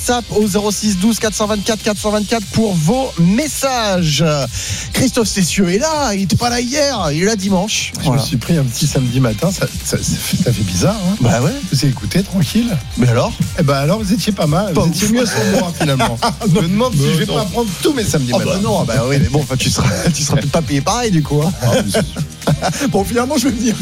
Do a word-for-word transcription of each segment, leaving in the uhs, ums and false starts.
WhatsApp au zéro six douze quatre cent vingt-quatre quatre cent vingt-quatre pour vos messages. Christophe Cessieux est là, il n'était pas là hier, il est là dimanche. Je Voilà. me suis pris un petit samedi matin, ça, ça, ça, fait, ça fait bizarre. Hein. Bah ouais. Vous avez écouté, tranquille. Mais alors Eh ben alors, vous étiez pas mal. Pas vous étiez ouf. mieux sans moi, finalement. Je me demande si je vais pas prendre tous mes samedis Oh matins. bah non, bah oui, mais bon, enfin, tu seras, tu seras peut-être pas payé pareil du coup. Hein. Bon, finalement, je vais me dire.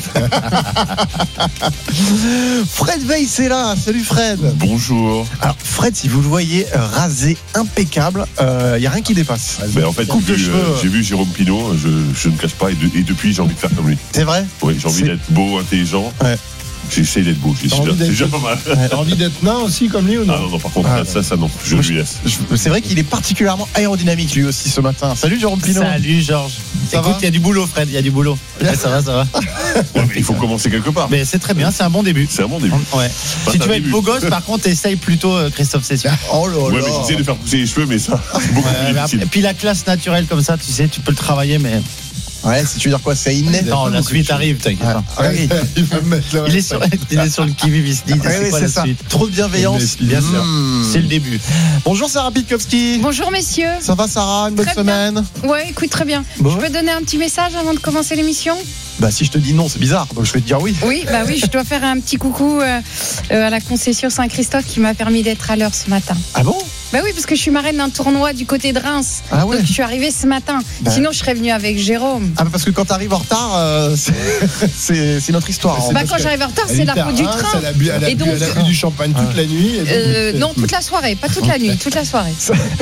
Fred Weiss est là. Salut Fred. Bonjour. Alors, Fred, si vous le voyez, euh, rasé, impeccable, il euh, n'y a rien qui dépasse. Ben, en fait, Coupe j'ai de vu, cheveux. euh, j'ai vu Jérôme Pinault, je, je ne cache pas, et, de- et depuis, j'ai envie de faire comme lui. C'est vrai? Oui, j'ai envie C'est- d'être beau, intelligent. Ouais. J'essaie d'être beau, je T'as suis envie déjà, c'est d'être- déjà pas mal. T'as envie d'être nain aussi, comme lui ou non? Ah non, non, par contre, Ah, ça, ça, non, je Moi, lui laisse. Je- C'est vrai qu'il est particulièrement aérodynamique lui aussi ce matin. Salut Jérôme Pinot. Salut Georges. Ça Écoute, va il y a du boulot, Fred, il y a du boulot. Ouais, ça va, ça va. Ouais, mais il faut commencer quelque part. Mais c'est très bien, c'est un bon début. C'est un bon début. Ouais. Bah, Si c'est tu un veux être début. beau gosse, par contre, essaye plutôt euh, Christophe Cessieux. Oh là Ouais, là. mais j'essaie de faire pousser les cheveux, mais ça, c'est beaucoup Ouais, plus mais difficile. après- et puis la classe naturelle comme ça, tu sais, tu peux le travailler, mais Ouais, si tu veux dire quoi, c'est inné. non, la suite arrive, t'inquiète pas. Ah oui. Il va me mettre le Il est, reste. sur, il est sur le qui-vive, il se dit, Ouais, c'est oui, quoi c'est la ça. suite? Trop de bienveillance. Bien sûr. Mmh. C'est le début. Bonjour Sarah Pitkowski. Bonjour messieurs. Ça va Sarah, une bonne Très semaine? Ouais, écoute, très bien. Bon. Je peux donner un petit message avant de commencer l'émission? Bah si je te dis non, c'est bizarre, donc je vais te dire oui. Oui, bah oui, je dois faire un petit coucou euh, euh, à la concession Saint-Christophe qui m'a permis d'être à l'heure ce matin. Ah bon? Bah oui, parce que je suis marraine d'un tournoi du côté de Reims. Ah ouais. Donc je suis arrivée ce matin. Bah. Sinon, je serais venue avec Jérôme. Ah bah parce que quand t'arrives en retard, euh, c'est- c'est c'est notre histoire. C'est Bah parce quand que j'arrive en retard, Elle c'est était la à faute du Reims, train. Elle a bu, elle a Et bu, donc- elle a bu du champagne toute la nuit. et donc- Euh, non, toute la soirée, pas toute la nuit, toute la soirée.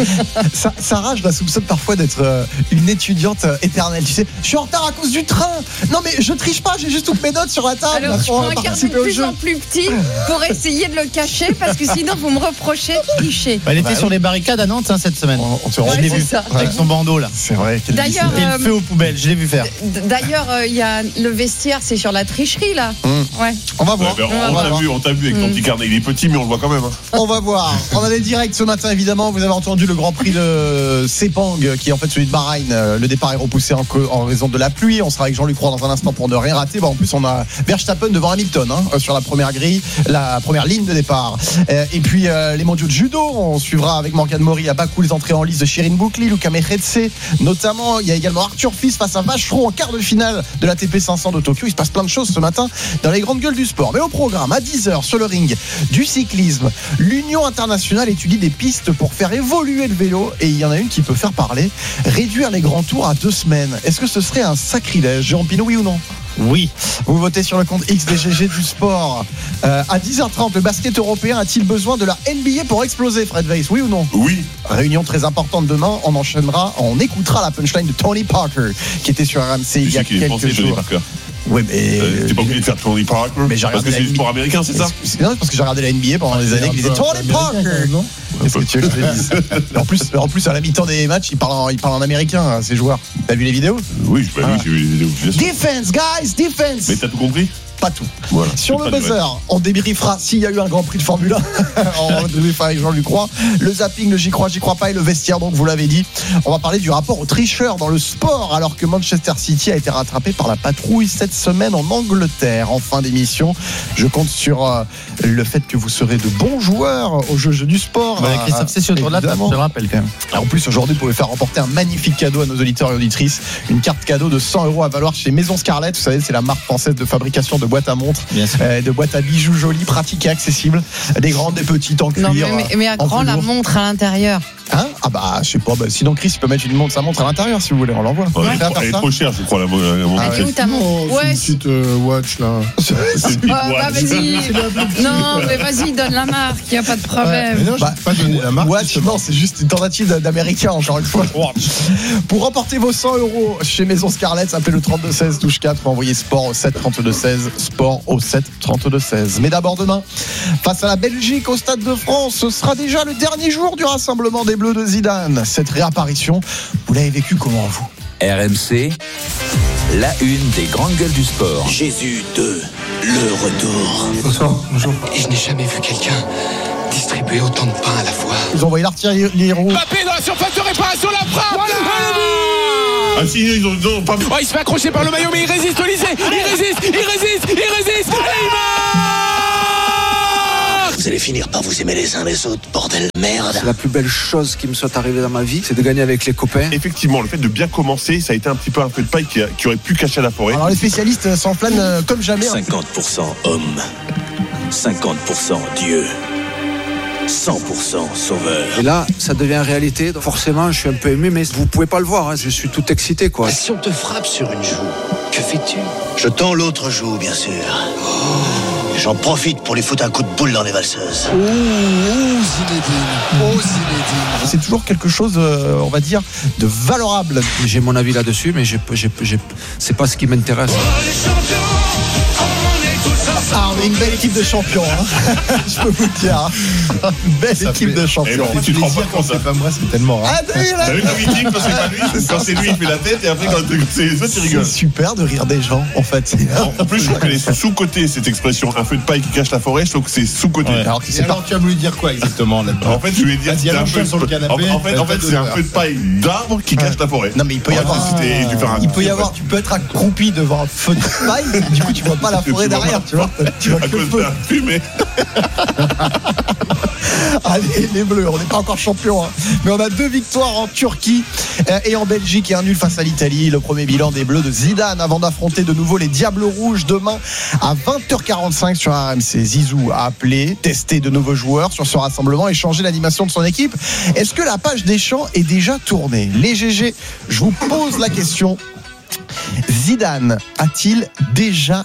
Sa- Sarah, je la soupçonne parfois d'être euh, une étudiante euh, éternelle. Tu sais, je suis en retard à cause du train. Non mais je triche pas, j'ai juste toutes mes notes sur la table Alors, je pour prends euh, un quart de participer au plus jeu. en plus petit pour essayer de le cacher parce que sinon, vous me reprochez de tricher. Bah, elle était Bah, sur les barricades à Nantes hein, cette semaine. On, on te Ouais, rend- Je l'ai c'est vu. ça. Avec son bandeau là. C'est vrai. quelle D'ailleurs, Et euh, le feu aux poubelles, je l'ai vu faire. D- D'ailleurs, euh, il y a le vestiaire, c'est sur la tricherie là. Mmh. Ouais. On va Ouais, voir. ben, on va on t'a voir. vu, on t'a vu avec ton Mm. petit carnet. Il est petit, mais on le voit quand même. hein. On va voir. On a des directs ce matin, évidemment. Vous avez entendu le Grand Prix de Sepang, qui est en fait celui de Bahreïn. Euh, Le départ est repoussé en, co- en raison de la pluie. On sera avec Jean-Luc Roy dans un instant pour ne rien rater. Bon, en plus, on a Verstappen devant Hamilton hein, euh, sur la première grille, la première ligne de départ. Euh, et puis, euh, les mondiaux de judo, on suivra avec Morgane Maury à Bakou les entrées en lice de Shirin Boukli, Luca Mechetse, notamment. Il y a également Arthur Fils face à Vacheron en quart de finale de la T P cinq cents de Tokyo. Il se passe plein de choses ce matin dans les grandes gueules du sport. Mais au programme, à dix heures sur le ring du cyclisme, l'Union internationale étudie des pistes pour faire évoluer le vélo et il y en a une qui peut faire parler, réduire les grands tours à deux semaines. Est-ce que ce serait un sacrilège, Jérôme Pinot, oui ou non? Oui. Vous votez sur le compte X D G G du sport. Euh, à dix heures trente, le basket européen a-t-il besoin de la N B A pour exploser, Fred Weiss, oui ou non? Oui. Réunion très importante demain, on enchaînera, on écoutera la punchline de Tony Parker qui était sur R M C il Tu y a sais qu'il est quelques français, Johnny jours. Parker. Oui, mais Euh, T'es pas obligé de faire Tony Parker. Mais j'ai Parce regardé que c'est la du sport N B A. américain, c'est ça? C'est non, parce que j'ai regardé la N B A pendant des années, qui disait Tony Parker. non? Qu'est-ce que tu veux que je te dise? En plus, en plus, à la mi-temps des matchs, ils parlent en, ils parlent en américain, hein, ces joueurs. T'as vu les vidéos? Oui, bah, Ah. oui, j'ai vu les vidéos. bien sûr. Defense, guys, defense. Mais t'as tout compris? Pas tout. Voilà. Sur C'est le pas buzzer, nouvelle. on débriefera s'il y a eu un Grand Prix de Formule un. On débriefera avec Jean-Luc Roy. Le zapping, le j'y crois, j'y crois pas et le vestiaire, donc vous l'avez dit. On va parler du rapport aux tricheurs dans le sport, alors que Manchester City a été rattrapé par la patrouille cette semaine en Angleterre. En fin d'émission, je compte sur euh, le fait que vous serez de bons joueurs au jeu, jeu du sport. Bah, Christophe Cessieux autour de la table, Évidemment. je le rappelle quand même. En plus, aujourd'hui, vous pouvez faire remporter un magnifique cadeau à nos auditeurs et auditrices. Une carte cadeau de cent euros à valoir chez Maison Scarlett. Vous savez, c'est la marque française de fabrication de boîtes à montres, Bien sûr. euh, de boîtes à bijoux jolies, pratiques et accessibles. Des grandes, des petites en cuir. Non, mais, mais, mais à en grand, la velours. montre à l'intérieur. Hein ah bah, je sais pas. Bah, sinon, Chris peut mettre une montre, sa montre à l'intérieur si vous voulez. On l'envoie. Ouais, Vous êtes elle, prêt à est trop, faire elle est ça trop chère, je crois, la, la montre. Ah Elle est où ta Oh, montre? c'est Ouais, une si- petite euh, watch là. C'est une petite Ah, bah, boîte. vas-y. Non, mais vas-y, donne la marque, il n'y a pas de Mais problème. non, je Bah, ne pas donner la marque. Ouais, justement. non, c'est juste une tentative d'américain, encore une fois. Pour remporter vos cent euros chez Maison Scarlett, appelez le trente-deux seize, touche quatre, ou envoyez sport au sept trente-deux seize, sport au sept trente-deux seize. Mais d'abord demain, face à la Belgique au Stade de France, ce sera déjà le dernier jour du rassemblement des Bleus de Zidane. Cette réapparition, vous l'avez vécu comment, vous? R M C, la une des grandes gueules du sport. Jésus deux, le retour. Bonsoir, bonjour. Et je n'ai jamais vu quelqu'un distribuer autant de pain à la fois. Ils ont envoyé l'artillerie rouge. Mbappé dans la surface de réparation, la frappe. Voilà. Ah si, ils ont, ils ont pas. Oh, il se fait accrocher par le maillot, mais il résiste, Olysée. Il résiste, il résiste, il résiste. Et il marque. Vous allez finir par vous aimer les uns les autres, bordel de merde. C'est la plus belle chose qui me soit arrivée dans ma vie, c'est de gagner avec les copains. Effectivement, le fait de bien commencer, ça a été un petit peu un feu de paille qui, a, qui aurait pu cacher la forêt. Alors les spécialistes s'enflamment euh, comme jamais. cinquante pour cent homme, cinquante pour cent Dieu, cent pour cent sauveur. Et là, ça devient réalité. Donc forcément, je suis un peu ému, mais vous pouvez pas le voir. Hein. Je suis tout excité, quoi. Si on te frappe sur une joue, que fais-tu? Je tends l'autre joue, bien sûr. J'en profite pour lui foutre un coup de boule dans les valseuses. Oh, oh Zinedine. Oh Zinedine. C'est toujours quelque chose, euh, on va dire, de valorable. J'ai mon avis là-dessus, mais j'ai, j'ai, j'ai, c'est pas ce qui m'intéresse. Ah, on est une belle équipe de champions, hein. Je peux vous le dire. Hein. Une belle Ça équipe fait- de champions. Eh ben, tu te rends pas Plaisir quand compte, c'est hein. pas moi, c'est tellement rare. Ah, t'as vu, là T'as vu comme il dit quand c'est pas lui, quand c'est lui il fait la tête et après quand c'est les autres il C'est rigole. super de rire des gens, en fait. En plus, je trouve qu'elle est sous-cotée cette expression, un feu de paille qui cache la forêt. Je trouve que c'est sous-coté. Ouais. Alors que Et c'est alors, pas. tu as voulu dire quoi exactement là-dedans? En fait, je voulais dire Vas-y, que c'était un allonge-toi feu sur le canapé, en, en fait, en pas fait, c'est un d'odeur. feu de paille d'arbre qui cache la forêt. Non, mais il peut y Ouais, avoir. c'était- j'ai dû faire un- Il peut y avoir. Tu peux être accroupi devant un feu de paille. Du coup, tu vois pas la Tu forêt vois derrière, pas. tu vois. Tu vois À que le cause de feu. la fumée. Allez, les Bleus, on n'est pas encore champion, hein. Mais on a deux victoires en Turquie euh, et en Belgique et un nul face à l'Italie. Le premier bilan des Bleus de Zidane avant d'affronter de nouveau les Diables Rouges demain à vingt heures quarante-cinq sur R M C. Zizou a appelé, testé de nouveaux joueurs sur ce rassemblement et changé l'animation de son équipe. Est-ce que la page des champs est déjà tournée? Les G G, je vous pose la question. Zidane a-t-il déjà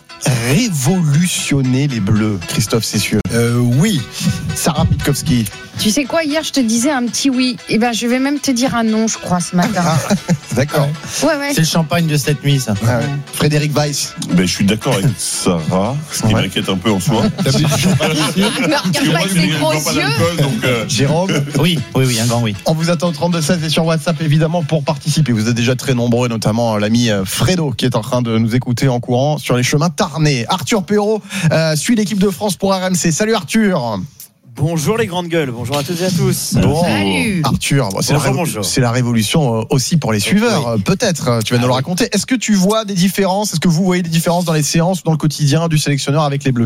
révolutionné les Bleus, Christophe Cessieux? Euh, oui. Sarah Pitkowski. Tu sais quoi, hier, je te disais un petit oui. Et ben, je vais même te dire un non, je crois, ce matin. D'accord. Ouais, ouais. C'est le champagne de cette nuit, ça. Ah ouais. Frédéric Weiss. Ben, je suis d'accord avec Sarah, ce qui Ouais. m'inquiète un peu en soi. T'as bu du champagne aussi? Me Parce que regarde moi, pas je avec ne ses bois gros pas yeux. d'alcool, donc euh, Jérôme. Oui, oui, oui, un grand oui. On vous attend au trente-deux seize et sur WhatsApp évidemment pour participer. Vous êtes déjà très nombreux, notamment l'ami Fredo qui est en train de nous écouter en courant sur les chemins tarnais. Arthur Perrault euh, suit l'équipe de France pour R M C. Salut Arthur. Bonjour les grandes gueules, bonjour à toutes et à tous. Bon, Salut. Arthur, bon, c'est, Bonjour, la révo- bonjour. c'est la révolution euh, aussi pour les suiveurs, euh, peut-être. euh, Tu vas nous le raconter. Est-ce que tu vois des différences? Est-ce que vous voyez des différences dans les séances ou dans le quotidien du sélectionneur avec les Bleus?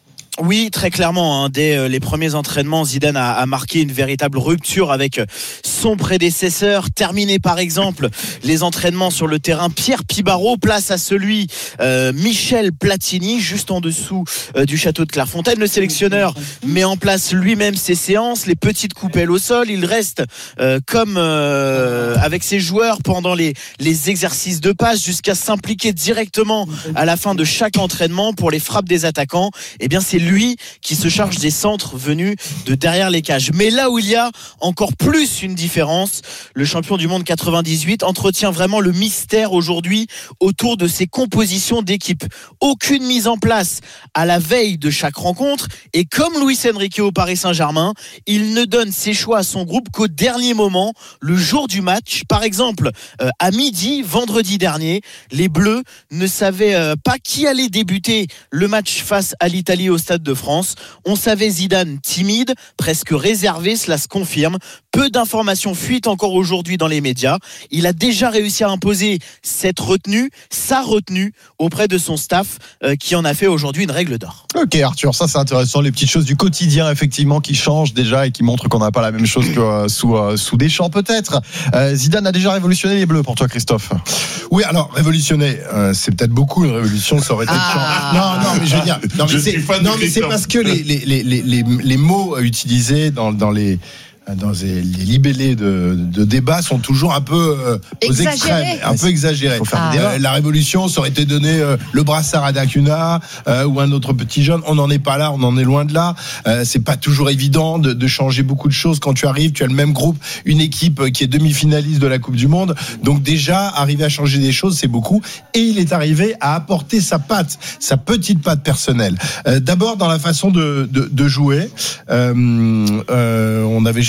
Oui, très clairement, hein, dès euh, les premiers entraînements, Zidane a, a marqué une véritable rupture avec euh, son prédécesseur. Terminé par exemple les entraînements sur le terrain, Pierre Pibaro, place à celui euh, Michel Platini, juste en dessous euh, du château de Clairefontaine. Le sélectionneur met en place lui-même ses séances, les petites coupelles au sol. Il reste euh, comme euh, avec ses joueurs pendant les, les exercices de passe jusqu'à s'impliquer directement à la fin de chaque entraînement pour les frappes des attaquants. Eh bien, c'est lui qui se charge des centres venus de derrière les cages. Mais là où il y a encore plus une différence, le champion du monde quatre-vingt-dix-huit entretient vraiment le mystère aujourd'hui autour de ses compositions d'équipe. Aucune mise en place à la veille de chaque rencontre, et comme Luis Enrique au Paris Saint-Germain, il ne donne ses choix à son groupe qu'au dernier moment, le jour du match. Par exemple, euh, à midi, vendredi dernier, les Bleus ne savaient euh, pas qui allait débuter le match face à l'Italie au Stade de France. On savait Zidane timide, presque réservé, cela se confirme. Peu d'informations fuitent encore aujourd'hui dans les médias. Il a déjà réussi à imposer cette retenue, sa retenue, auprès de son staff euh, qui en a fait aujourd'hui une règle d'or. Ok Arthur, ça c'est intéressant, les petites choses du quotidien effectivement qui changent déjà et qui montrent qu'on n'a pas la même chose que euh, sous, euh, sous Deschamps peut-être. Euh, Zidane a déjà révolutionné les Bleus pour toi Christophe? Oui, alors révolutionner, euh, c'est peut-être beaucoup une révolution, ça aurait été Ah. non, non, mais je veux dire, non, mais Je c'est, suis fan de non, mais c'est Christophe. parce que les, les, les, les, les, les mots utilisés dans, dans les dans les libellés de, de débat sont toujours un peu euh, aux Exagérés. extrêmes, un peu exagérés. Faut faire Ah. des débats. Euh, la révolution, ça aurait été donné euh, le brassard à Dacuna euh, ou un autre petit jeune. On n'en est pas là, on en est loin de là. Euh, c'est pas toujours évident de, de changer beaucoup de choses quand tu arrives. Tu as le même groupe, une équipe qui est demi-finaliste de la Coupe du Monde. Donc déjà, arriver à changer des choses, c'est beaucoup. Et il est arrivé à apporter sa patte, sa petite patte personnelle. Euh, d'abord dans la façon de, de, de jouer. Euh, euh, on n'avait jamais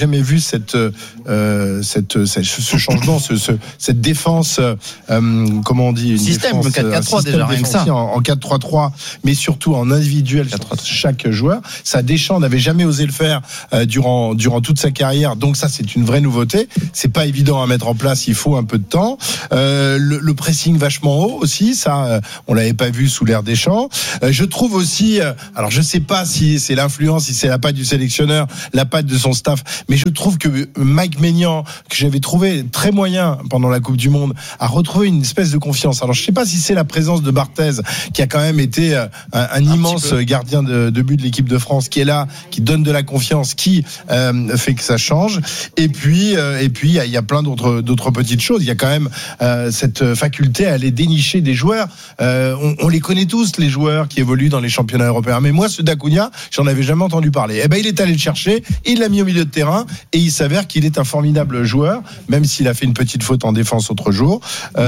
jamais vu cette, euh, cette, cette ce changement, ce, ce, cette défense, euh, comment on dit, une système défense, quatre quatre trois déjà, rien que ça. En, en quatre trois trois, mais surtout en individuel sur chaque joueur. Ça, Deschamps n'avait jamais osé le faire euh, durant durant toute sa carrière. Donc ça, c'est une vraie nouveauté. C'est pas évident à mettre en place. Il faut un peu de temps. Euh, le, le pressing vachement haut aussi. Ça, euh, on l'avait pas vu sous l'ère Deschamps. Euh, je trouve aussi. Euh, alors, je sais pas si c'est l'influence, si c'est la patte du sélectionneur, la patte de son staff, mais je trouve que Mike Maignan, que j'avais trouvé très moyen pendant la Coupe du Monde, a retrouvé une espèce de confiance. Alors, je sais pas si c'est la présence de Barthez, qui a quand même été un, un, un immense gardien de, de but de l'équipe de France, qui est là, qui donne de la confiance, qui euh, fait que ça change. Et puis, euh, et puis, il y, y a plein d'autres, d'autres petites choses. Il y a quand même euh, cette faculté à aller dénicher des joueurs. Euh, on, on les connaît tous, les joueurs qui évoluent dans les championnats européens. Mais moi, ce d'Acuna, j'en avais jamais entendu parler. Eh ben, il est allé le chercher, il l'a mis au milieu de terrain, et il s'avère qu'il est un formidable joueur, même s'il a fait une petite faute en défense l'autre jour.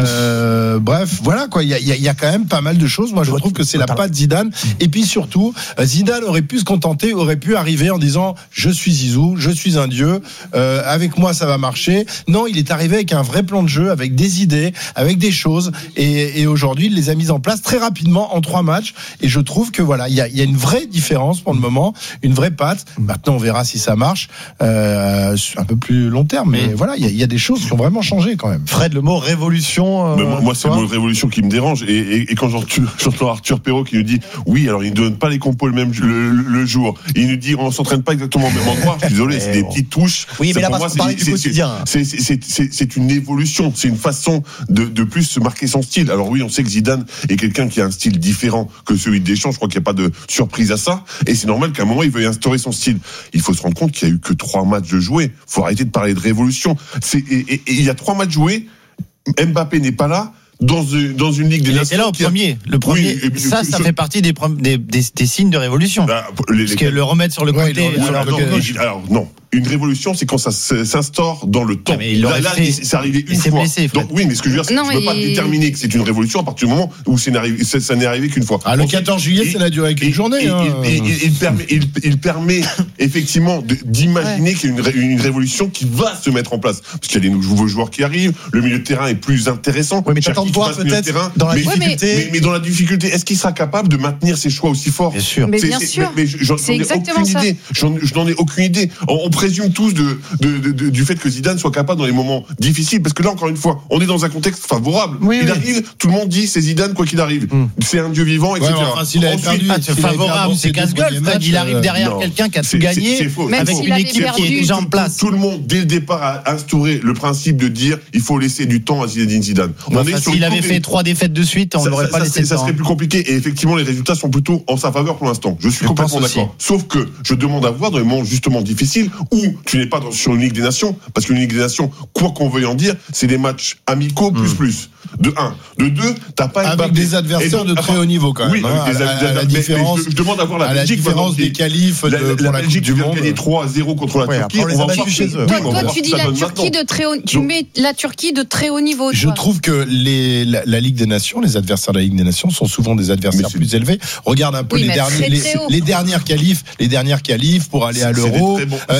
Euh, bref, voilà quoi. Il y a, il y a quand même pas mal de choses. Moi, je trouve que c'est la patte Zidane. Et puis surtout, Zidane aurait pu se contenter, aurait pu arriver en disant je suis Zizou, je suis un dieu, euh, avec moi ça va marcher. Non, il est arrivé avec un vrai plan de jeu, avec des idées, avec des choses, et, et aujourd'hui il les a mises en place très rapidement en trois matchs. Et je trouve que voilà, il y a, il y a une vraie différence pour le moment, une vraie patte. Maintenant, on verra si ça marche euh, un peu plus long terme. Mais mmh. voilà, il y, a, il y a des choses qui ont vraiment changé quand même. Fred, le mot révolution. Euh, moi, moi c'est le mot révolution qui me dérange. Et, et, et quand j'entends Arthur Perrault qui nous dit oui, alors il ne donne pas les compos le même le, le jour. Il nous dit on s'entraîne pas exactement au même endroit. Je suis désolé, c'est des petites touches. Oui, mais là, pour moi, c'est, parler du c'est, quotidien. C'est, c'est, c'est, c'est, c'est une évolution. C'est une façon de, de plus se marquer son style. Alors oui, on sait que Zidane est quelqu'un qui a un style différent que celui de Deschamps. Je crois qu'il n'y a pas de surprise à ça. Et c'est normal qu'à un moment il veuille instaurer son style. Il faut se rendre compte qu'il y a eu que trois matchs de jouer. Faut arrêter de parler de révolution. C'est, et, et, et il y a trois matchs joués. Mbappé n'est pas là. Dans une, dans une Ligue des Nations. C'est là au premier. Le premier, oui, ça, ça je... fait partie des, des, des, des signes de révolution. Bah, les, Parce les... que le remettre sur le ouais, côté. Non, alors, non, que... alors, non. Une révolution, c'est quand ça s'instaure dans le temps. Mais il là, là fait... c'est arrivé une fois. Blessé, Donc, oui, mais ce que je veux dire, c'est que je ne veux pas déterminer que c'est une révolution à partir du moment où c'est arrivé, ça, ça n'est arrivé qu'une fois. Ah, le quatorze juillet, ça n'a duré qu'une journée. Et, hein. et, et, et, il, permet, il, il permet effectivement de, d'imaginer ouais. qu'il y a une, une révolution qui va se mettre en place. Parce qu'il y a des nouveaux joueurs qui arrivent, le milieu de terrain est plus intéressant. Oui, mais t'attends de voir peut-être dans la mais, difficulté. Mais, mais dans la difficulté, est-ce qu'il sera capable de maintenir ses choix aussi forts? Bien sûr. Mais bien sûr. Mais, mais j'en, c'est j'en exactement ça. Idée. J'en, je n'en ai aucune idée. On, on présume tous de De, de, de, du fait que Zidane soit capable dans les moments difficiles, parce que là encore une fois on est dans un contexte favorable. Oui, il oui. arrive, tout le monde dit c'est Zidane quoi qu'il arrive, mm. c'est un dieu vivant, et cetera. Ouais, enfin, s'il avait perdu, ah, c'est favorable, c'est casse-gueule. Il arrive derrière non, quelqu'un qui a tout gagné, c'est, c'est faux, même avec s'il une équipe qui est déjà en place. Tout, tout le monde dès le départ a instauré le principe de dire il faut laisser du temps à Zinedine Zidane. On est sur s'il avait fait trois défaites de suite, on n'aurait pas laissé. Ça serait plus compliqué, et effectivement les résultats sont plutôt en sa faveur pour l'instant. Je suis complètement d'accord. Sauf que je demande à voir dans les moments justement difficiles où tu n'es pas sur une Ligue des Nations, parce qu'une Ligue des Nations, quoi qu'on veuille en dire, c'est des matchs amicaux plus mmh. plus. De un, de deux, t'as pas avec Mbappé. Des adversaires donc, de très haut niveau quand même. Oui, hein, avec des adversaires. La différence, mais, mais je, je demande à voir la Belgique. La différence des qualifs de, la, pour la, la Belgique Coupe du Monde. Gagner trois à zéro contre la ouais, Turquie. On, on va voir chez eux. Toi, toi tu dis la Turquie de très haut. Tu donc, mets la Turquie de très haut niveau. Je trouve que les, la, la Ligue des Nations, les adversaires de la Ligue des Nations sont souvent des adversaires plus élevés. Regarde un peu oui, les derniers, les, les dernières qualifs, les dernières qualifs pour aller à l'Euro.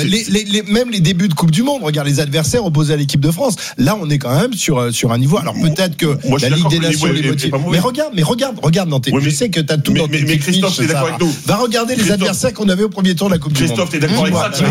Même les débuts de Coupe du Monde. Regarde les adversaires opposés à l'équipe de France. Là, on est quand même sur sur un niveau. Alors peut-être que la Ligue des Nations les motive. Mais regarde, mais regarde, regarde dans tes. Je sais que t'as tout dans tes. Mais Christophe, t'es d'accord avec nous? Va regarder les adversaires qu'on avait au premier tour de la Coupe du Monde. Christophe, t'es d'accord avec ça?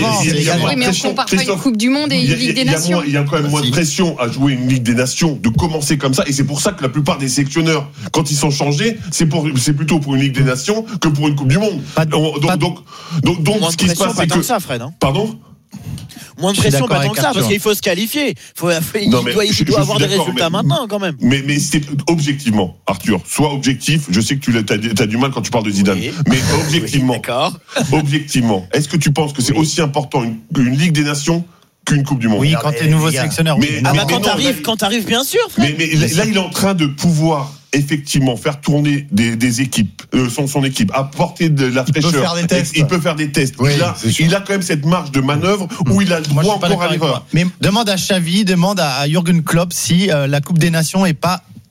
Oui, mais on compare pas une Coupe du Monde et une Ligue des Nations. Il y a quand même moins de pression à jouer une Ligue des Nations, de commencer comme ça, et c'est pour ça que la plupart des sélectionneurs, quand ils sont changés, c'est pour, c'est plutôt pour une Ligue des Nations que pour une Coupe du Monde. Donc, donc, donc, donc, ce qui se passe, c'est que. Ça, Fred. Pardon? Moins de pression, pas tant que ça, parce qu'il faut se qualifier. Faut, il non, doit, il je, doit je avoir des résultats mais, maintenant, quand même. Mais, mais c'est objectivement, Arthur, sois objectif. Je sais que tu as, as du mal quand tu parles de Zidane, oui. mais objectivement, oui, d'accord. objectivement, est-ce que tu penses que c'est oui. aussi important une, une Ligue des Nations qu'une Coupe du Monde? Oui, quand t'es nouveau sélectionneur. Mais, ah bah quand t'arrives, quand t'arrives, bien sûr. Frère. Mais, mais là, il est en train de pouvoir effectivement faire tourner des, des équipes, euh, son, son équipe, apporter de la fraîcheur. Il peut faire des tests. Il peut faire des tests. Oui, il, a, il a quand même cette marge de manœuvre où il a le droit encore à l'erreur. Mais demande à Xavi, demande à Jürgen Klopp si euh, la Coupe des Nations est pas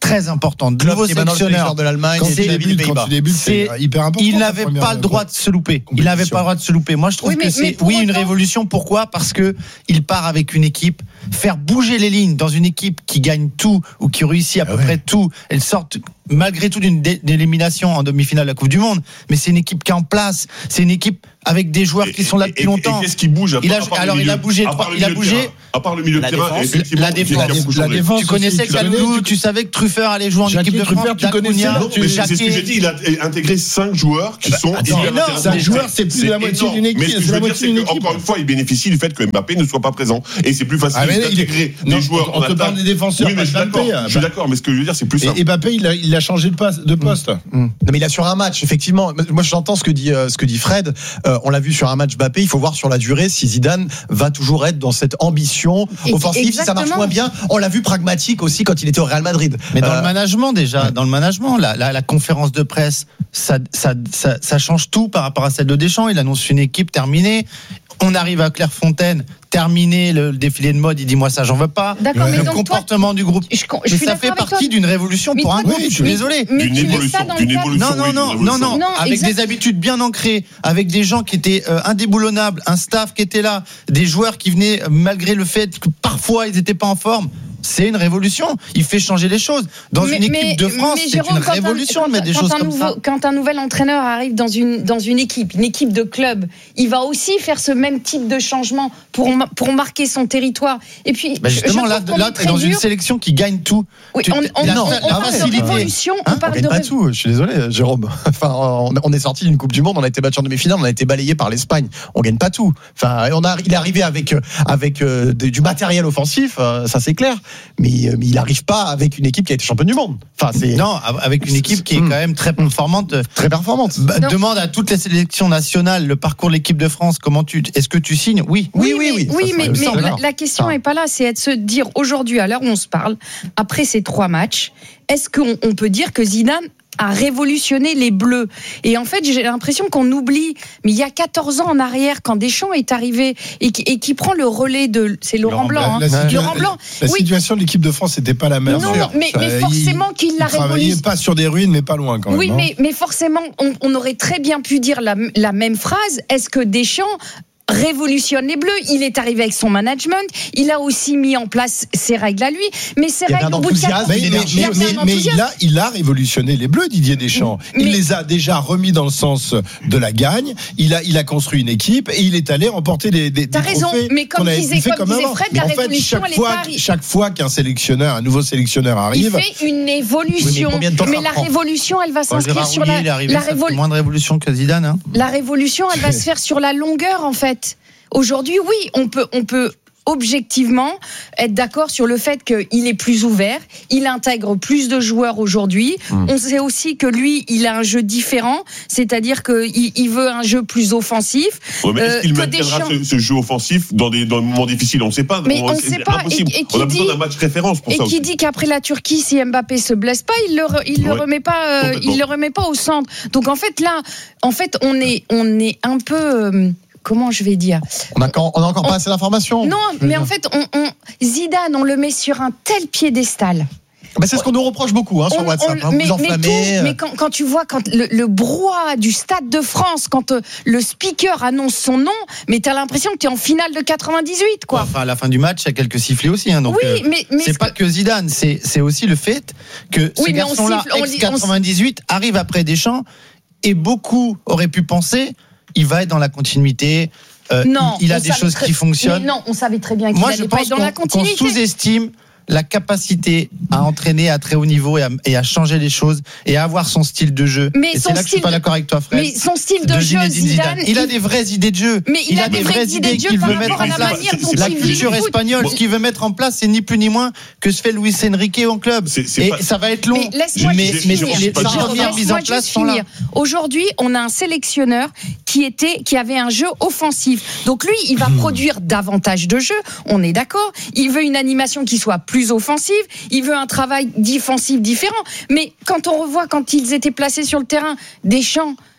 très importante. De nouveau sélectionneur de l'Allemagne, quand tu débutes, quand tu débutes, c'est hyper important. Il n'avait pas le droit de se louper. Il n'avait pas le droit de se louper. Moi, je trouve oui, que c'est oui une révolution. Pourquoi ? Parce que il part avec une équipe, faire bouger les lignes dans une équipe qui gagne tout ou qui réussit à peu ah ouais. près tout. Elle sort malgré tout d'une dé- élimination en demi-finale de la Coupe du Monde, mais c'est une équipe qui est en place. C'est une équipe avec des joueurs qui sont là depuis et, longtemps. Et qu'est-ce qui bouge à il a, à alors il a bougé, il a bougé. À part le milieu de terrain, effectivement, la défense. La défense. Tu connaissais Kalou, tu savais que Truffert allait jouer en équipe de France. Tu connaissais. C'est ce que j'ai dit. Il a intégré cinq joueurs qui sont énormes. Cinq joueurs, c'est plus de la moitié d'une équipe. Mais ce que je veux dire, c'est qu'encore une fois, il bénéficie du fait que Mbappé ne soit pas présent. Et c'est plus facile d'intégrer des joueurs. On te parle des défenseurs. Je suis d'accord, mais ce que je veux dire, c'est plus simple. Et Mbappé, il a changé de poste. Non, mais il a sur un match, effectivement. Moi, j'entends ce que dit ce que dit Fred. On l'a vu sur un match Mbappé. Il faut voir sur la durée si Zidane va toujours être dans cette ambition offensive. Si ça marche moins bien, on l'a vu pragmatique aussi quand il était au Real Madrid. Mais dans euh, le management déjà, ouais. dans le management, la, la, la conférence de presse, ça, ça, ça, ça change tout par rapport à celle de Deschamps. Il annonce une équipe terminée. On arrive à Clairefontaine, terminé le défilé de mode, il dit moi ça j'en veux pas. D'accord, ouais. mais le donc comportement toi, du groupe. Je, je mais ça fait partie d'une révolution mais pour toi, un groupe. Oui, je suis désolé. D'une évolution, d'une évolution. Non non non oui, non non. non avec exact. des habitudes bien ancrées, avec des gens qui étaient euh, indéboulonnables, un staff qui était là, des joueurs qui venaient malgré le fait que parfois ils n'étaient pas en forme. C'est une révolution. Il fait changer les choses. Dans mais, une équipe mais, de France, c'est Jérôme, une révolution de mettre des choses comme nouveau, ça. Quand un nouvel entraîneur arrive dans une, dans une équipe, une équipe de club, il va aussi faire ce même type de changement pour, pour marquer son territoire. Et puis, bah justement, là, là tu es dans dur. une sélection qui gagne tout. Oui, tu, on, on, la, on, la, on la parle facilité. de révolution. Hein, on parle on gagne de pas ré... tout. Je suis désolé, Jérôme. Enfin, on, on est sorti d'une Coupe du Monde, on a été battu en demi-finale, on a été balayé par l'Espagne. On gagne pas tout. Enfin, on a, il est arrivé avec, avec euh, du matériel offensif, euh, ça c'est clair. Mais, mais il n'arrive pas avec une équipe qui a été championne du monde. Enfin, c'est non, avec une équipe qui est quand même très performante. Très performante. Bah, demande à toutes les sélections nationales le parcours de l'équipe de France. Comment tu, est-ce que tu signes ? Oui, oui, oui, oui. Oui, oui mais, mais, mais la, la question n'est pas là. C'est de se dire aujourd'hui, à l'heure où on se parle, après ces trois matchs, est-ce qu'on on peut dire que Zidane a révolutionné les Bleus. Et en fait, j'ai l'impression qu'on oublie, mais il y a quatorze ans en arrière, quand Deschamps est arrivé et qui, et qui prend le relais de... C'est Laurent, Laurent Blanc. La, hein. la, Laurent Blanc. La, la oui. situation de l'équipe de France n'était pas la même. Non, non mais, mais forcément il, qu'il l'a révolutionné. Il pas sur des ruines, mais pas loin quand même. Oui, mais, mais forcément, on, on aurait très bien pu dire la, la même phrase. Est-ce que Deschamps révolutionne les Bleus, il est arrivé avec son management, il a aussi mis en place ses règles à lui, mais ses règles au bout de quatre ans, mais, mais, mais, mais, mais il, a, il a révolutionné les Bleus, Didier Deschamps. Il mais, les a déjà remis dans le sens de la gagne, il a, il a construit une équipe et il est allé remporter des, des, T'as des raison, trophées mais comme disait, comme comme disait Fred, la en révolution, fait, elle est fois, pas arrivée. Chaque fois qu'un sélectionneur, un nouveau sélectionneur arrive, il fait une évolution, oui, mais, mais la révolution, elle va s'inscrire sur la, la révolution. Moins de révolution que Zidane. Hein. La révolution, elle va se faire sur la longueur, en fait. Aujourd'hui, oui, on peut, on peut objectivement être d'accord sur le fait qu'il est plus ouvert, il intègre plus de joueurs aujourd'hui. Mmh. On sait aussi que lui, il a un jeu différent, c'est-à-dire qu'il il veut un jeu plus offensif. Ouais, mais est-ce qu'il euh, maintiendra Deschamps... ce, ce jeu offensif dans des, dans des moments difficiles ? On ne sait pas. Mais on ne sait pas. Impossible. Et, et on a besoin d'un match référence pour et ça. Et qui dit qu'après la Turquie, si Mbappé se blesse pas, il le, il ouais. le remet pas, euh, il le remet pas au centre. Donc en fait là, en fait, on est, on est un peu. Euh, Comment je vais dire ? On n'a on a encore on, pas assez d'informations. Non, mais dire. en fait, on, on, Zidane, on le met sur un tel piédestal. Bah c'est ce qu'on nous reproche beaucoup hein, sur on, WhatsApp. On, hein, mais, vous enflammez. Mais, tout, mais quand, quand tu vois quand le, le brouhaha du Stade de France, quand euh, le speaker annonce son nom, mais t'as l'impression que t'es en finale de quatre-vingt-dix-huit, quoi. Enfin, à la fin du match, il y a quelques sifflets aussi. Hein, donc, oui, euh, mais, mais c'est ce pas que... que Zidane, c'est, c'est aussi le fait que oui, ce garçon-là, ex quatre-vingt-dix-huit, arrive après Deschamps, et beaucoup auraient pu penser, il va être dans la continuité. Euh, non, il, il a des choses très... qui fonctionnent. Mais non, on savait très bien qu'il Moi, allait pas être dans la continuité. On sous-estime la capacité à entraîner à très haut niveau et à, et à changer les choses et à avoir son style de jeu. Mais et c'est là que je suis pas d'accord avec toi, Fred. Mais son style de, de jeu, Zidane, Zidane, il a des vraies idées de jeu. Mais il, il a, a des vraies idées, idées qu'il veut mettre en place. La culture espagnole, bon. ce qu'il veut mettre en place, c'est ni plus ni moins que ce fait Luis Enrique en club. C'est, c'est et pas... ça va être long. Mais laisse-moi mais, juste mais finir. les premières mises en place sont là. Aujourd'hui, on a un sélectionneur qui était, qui avait un jeu offensif. Donc lui, il va produire davantage de jeux. On est d'accord. Il veut une animation qui soit plus offensive. Il veut un travail défensif différent. Mais quand on revoit quand ils étaient placés sur le terrain, Deschamps,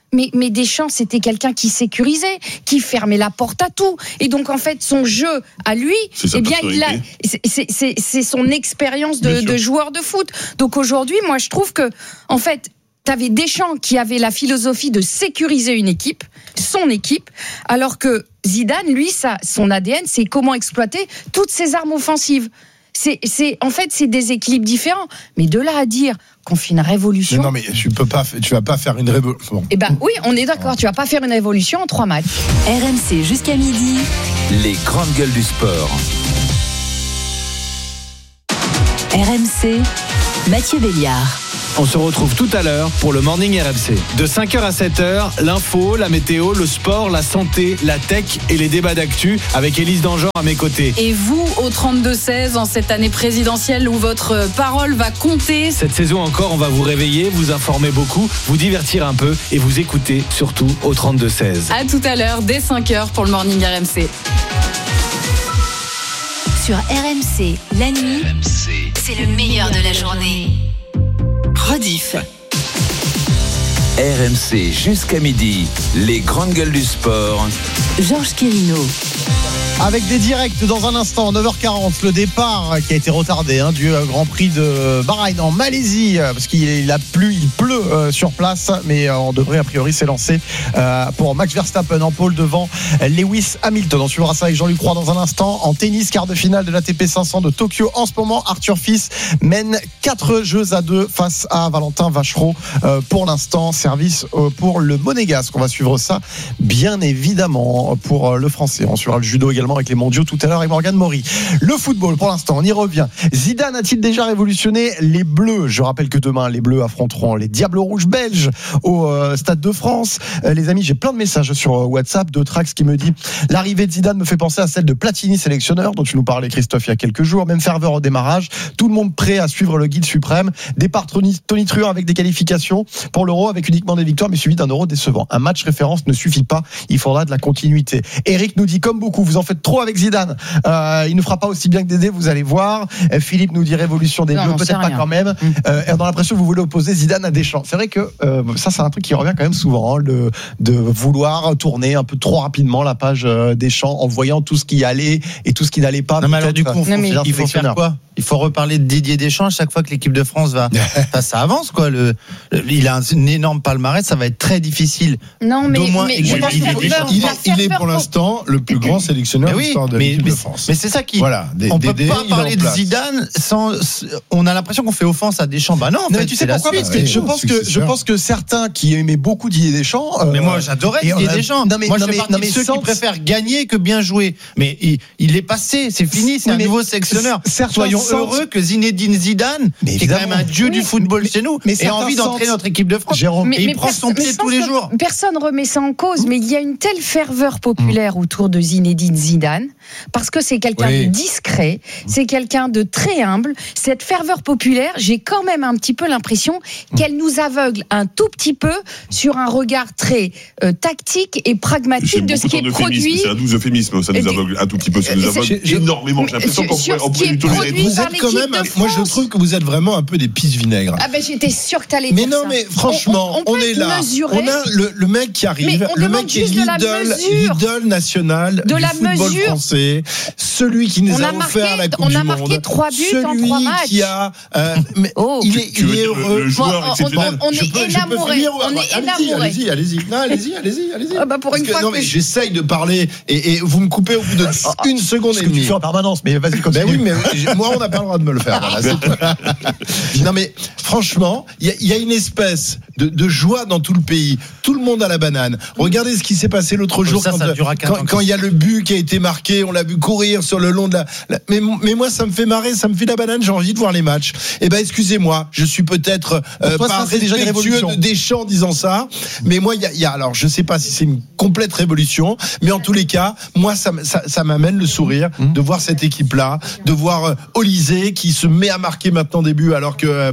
Mais, mais Deschamps, c'était quelqu'un qui sécurisait, qui fermait la porte à tout. Et donc, en fait, son jeu à lui, eh bien, il a, c'est, c'est, c'est, c'est son expérience de, de joueur de foot. Donc aujourd'hui, moi, je trouve que, en fait, t'avais Deschamps qui avait la philosophie de sécuriser une équipe, son équipe, alors que Zidane, lui, ça, son A D N, c'est comment exploiter toutes ses armes offensives. C'est, c'est, en fait, c'est des équilibres différents. Mais de là à dire qu'on fait une révolution. Mais non, mais tu peux pas, tu vas pas faire une révolution. Bon. Eh ben oui, on est d'accord. Tu vas pas faire une révolution en trois matchs. R M C jusqu'à midi. Les grandes gueules du sport. R M C, Mathieu Béliard. On se retrouve tout à l'heure pour le Morning R M C. De cinq heures à sept heures, l'info, la météo, le sport, la santé, la tech et les débats d'actu avec Élise Dangean à mes côtés. Et vous, au trente-deux seize, en cette année présidentielle où votre parole va compter. Cette saison encore, on va vous réveiller, vous informer beaucoup, vous divertir un peu et vous écouter surtout au trente-deux seize. À tout à l'heure, dès cinq heures pour le Morning R M C. Sur R M C, la nuit, R M C, c'est le meilleur de la journée. Rediff. R M C jusqu'à midi, les grandes gueules du sport. Georges Quérino. Avec des directs dans un instant, neuf heures quarante, le départ qui a été retardé hein, du Grand Prix de Bahreïn en Malaisie, parce qu'il a plu, il pleut euh, sur place, mais euh, on devrait a priori s'élancer euh, pour Max Verstappen en pôle devant Lewis Hamilton. On suivra ça avec Jean-Luc Roy dans un instant. En tennis, quart de finale de l'A T P cinq cents de Tokyo. En ce moment, Arthur Fils mène quatre jeux à deux face à Valentin Vachereau. Euh, pour l'instant, service euh, pour le Monégasque. On va suivre ça, bien évidemment, pour euh, le Français. On suivra le judo également avec les mondiaux tout à l'heure avec Morgane Maury. Le football, pour l'instant, on y revient. Zidane a-t-il déjà révolutionné les Bleus? Je rappelle que demain, les Bleus affronteront les Diables Rouges belges au euh, Stade de France. Euh, les amis, j'ai plein de messages sur euh, WhatsApp de Trax qui me dit l'arrivée de Zidane me fait penser à celle de Platini, sélectionneur, dont tu nous parlais, Christophe, il y a quelques jours. Même ferveur au démarrage. Tout le monde prêt à suivre le guide suprême. Départ Tony, Tony Truant avec des qualifications pour l'Euro, avec uniquement des victoires, mais suivi d'un Euro décevant. Un match référence ne suffit pas. Il faudra de la continuité. Eric nous dit comme beaucoup, vous en faites trop avec Zidane. Euh, il ne fera pas aussi bien que Dédé, vous allez voir. Euh, Philippe nous dit révolution des Bleus, peut-être pas quand même. Mmh. Euh, on a l'impression que vous voulez opposer Zidane à Deschamps. C'est vrai que euh, ça, c'est un truc qui revient quand même souvent, hein, le, de vouloir tourner un peu trop rapidement la page euh, Deschamps en voyant tout ce qui allait et tout ce qui n'allait pas. Non, mais alors du coup, mais il faut faire quoi? Il faut reparler de Didier Deschamps à chaque fois que l'équipe de France va. ça, ça avance, quoi. Le, le, il a un, un énorme palmarès, ça va être très difficile. Non, mais, mais il, est, il, est, il est pour l'instant le plus grand sélectionneur de l'histoire de mais, l'équipe mais, de France. Mais c'est ça qui. Voilà, des, on des, peut des, pas parler de Zidane sans. On a l'impression qu'on fait offense à Deschamps. Bah non, en non fait, tu sais pourquoi? Parce que je pense que je pense que certains qui aimaient beaucoup Didier Deschamps. Euh, mais moi, j'adorais Didier Deschamps. Non, mais, moi, je fais partie de ceux qui préfèrent gagner que bien jouer. Mais il, il est passé, c'est fini, c'est un nouveau sélectionneur. Soyons heureux que Zinedine Zidane, qui est quand même un dieu du football chez nous, ait envie d'entraîner notre équipe de France. Et il prend son pied tous les jours. Personne ne remet ça en cause, mais il y a une telle ferveur populaire autour de Zinedine Zidane, parce que c'est quelqu'un de discret, c'est quelqu'un de très humble. Cette ferveur populaire, j'ai quand même un petit peu l'impression qu'elle nous aveugle un tout petit peu sur un regard très euh, tactique et pragmatique de ce qui est produit. C'est un doux euphémisme, ça nous aveugle un tout petit peu, ça nous aveugle énormément. J'ai l'impression qu'on pourrait lui tolérer. Vous êtes quand même, moi je trouve que vous êtes vraiment un peu des pisse vinaigres. Ah ben j'étais sûr que t'allais dire ça. Mais non, mais franchement, on, on, on est là. Mesuré. On a le, le mec qui arrive, le mec qui est l'idole, l'idole nationale du football français, celui qui nous a offert la Coupe du Monde. On a marqué trois buts en trois matchs. Celui qui a, il est, il est heureux. Le joueur exceptionnel. On est énamouré. On est énamouré. Allez-y, allez-y, non, allez-y, allez-y, allez-y. Ah bah pour une fois. Non mais j'essaye de parler et vous me coupez au bout d'une seconde et demie. Tu fais en permanence, mais vas-y continue. Ben oui, mais moi on n'a pas le droit de me le faire. Non mais franchement, il y, y a une espèce de, de joie dans tout le pays. Tout le monde a la banane. Regardez ce qui s'est passé l'autre jour ça, quand, ça quand, quand il y a le but qui a été marqué, on l'a vu courir sur le long de la. la mais, mais moi, ça me fait marrer, ça me fait la banane. J'ai envie de voir les matchs. Eh ben, excusez-moi, je suis peut-être euh, toi, pas respectueux de Deschamps en disant ça, mais moi, il y a, y a, alors, je sais pas si c'est une complète révolution, mais en tous les cas, moi, ça, ça, ça m'amène le sourire mmh. de voir cette équipe-là, de voir euh, Olysée qui se met à marquer maintenant des buts alors que euh, pendant la Coupe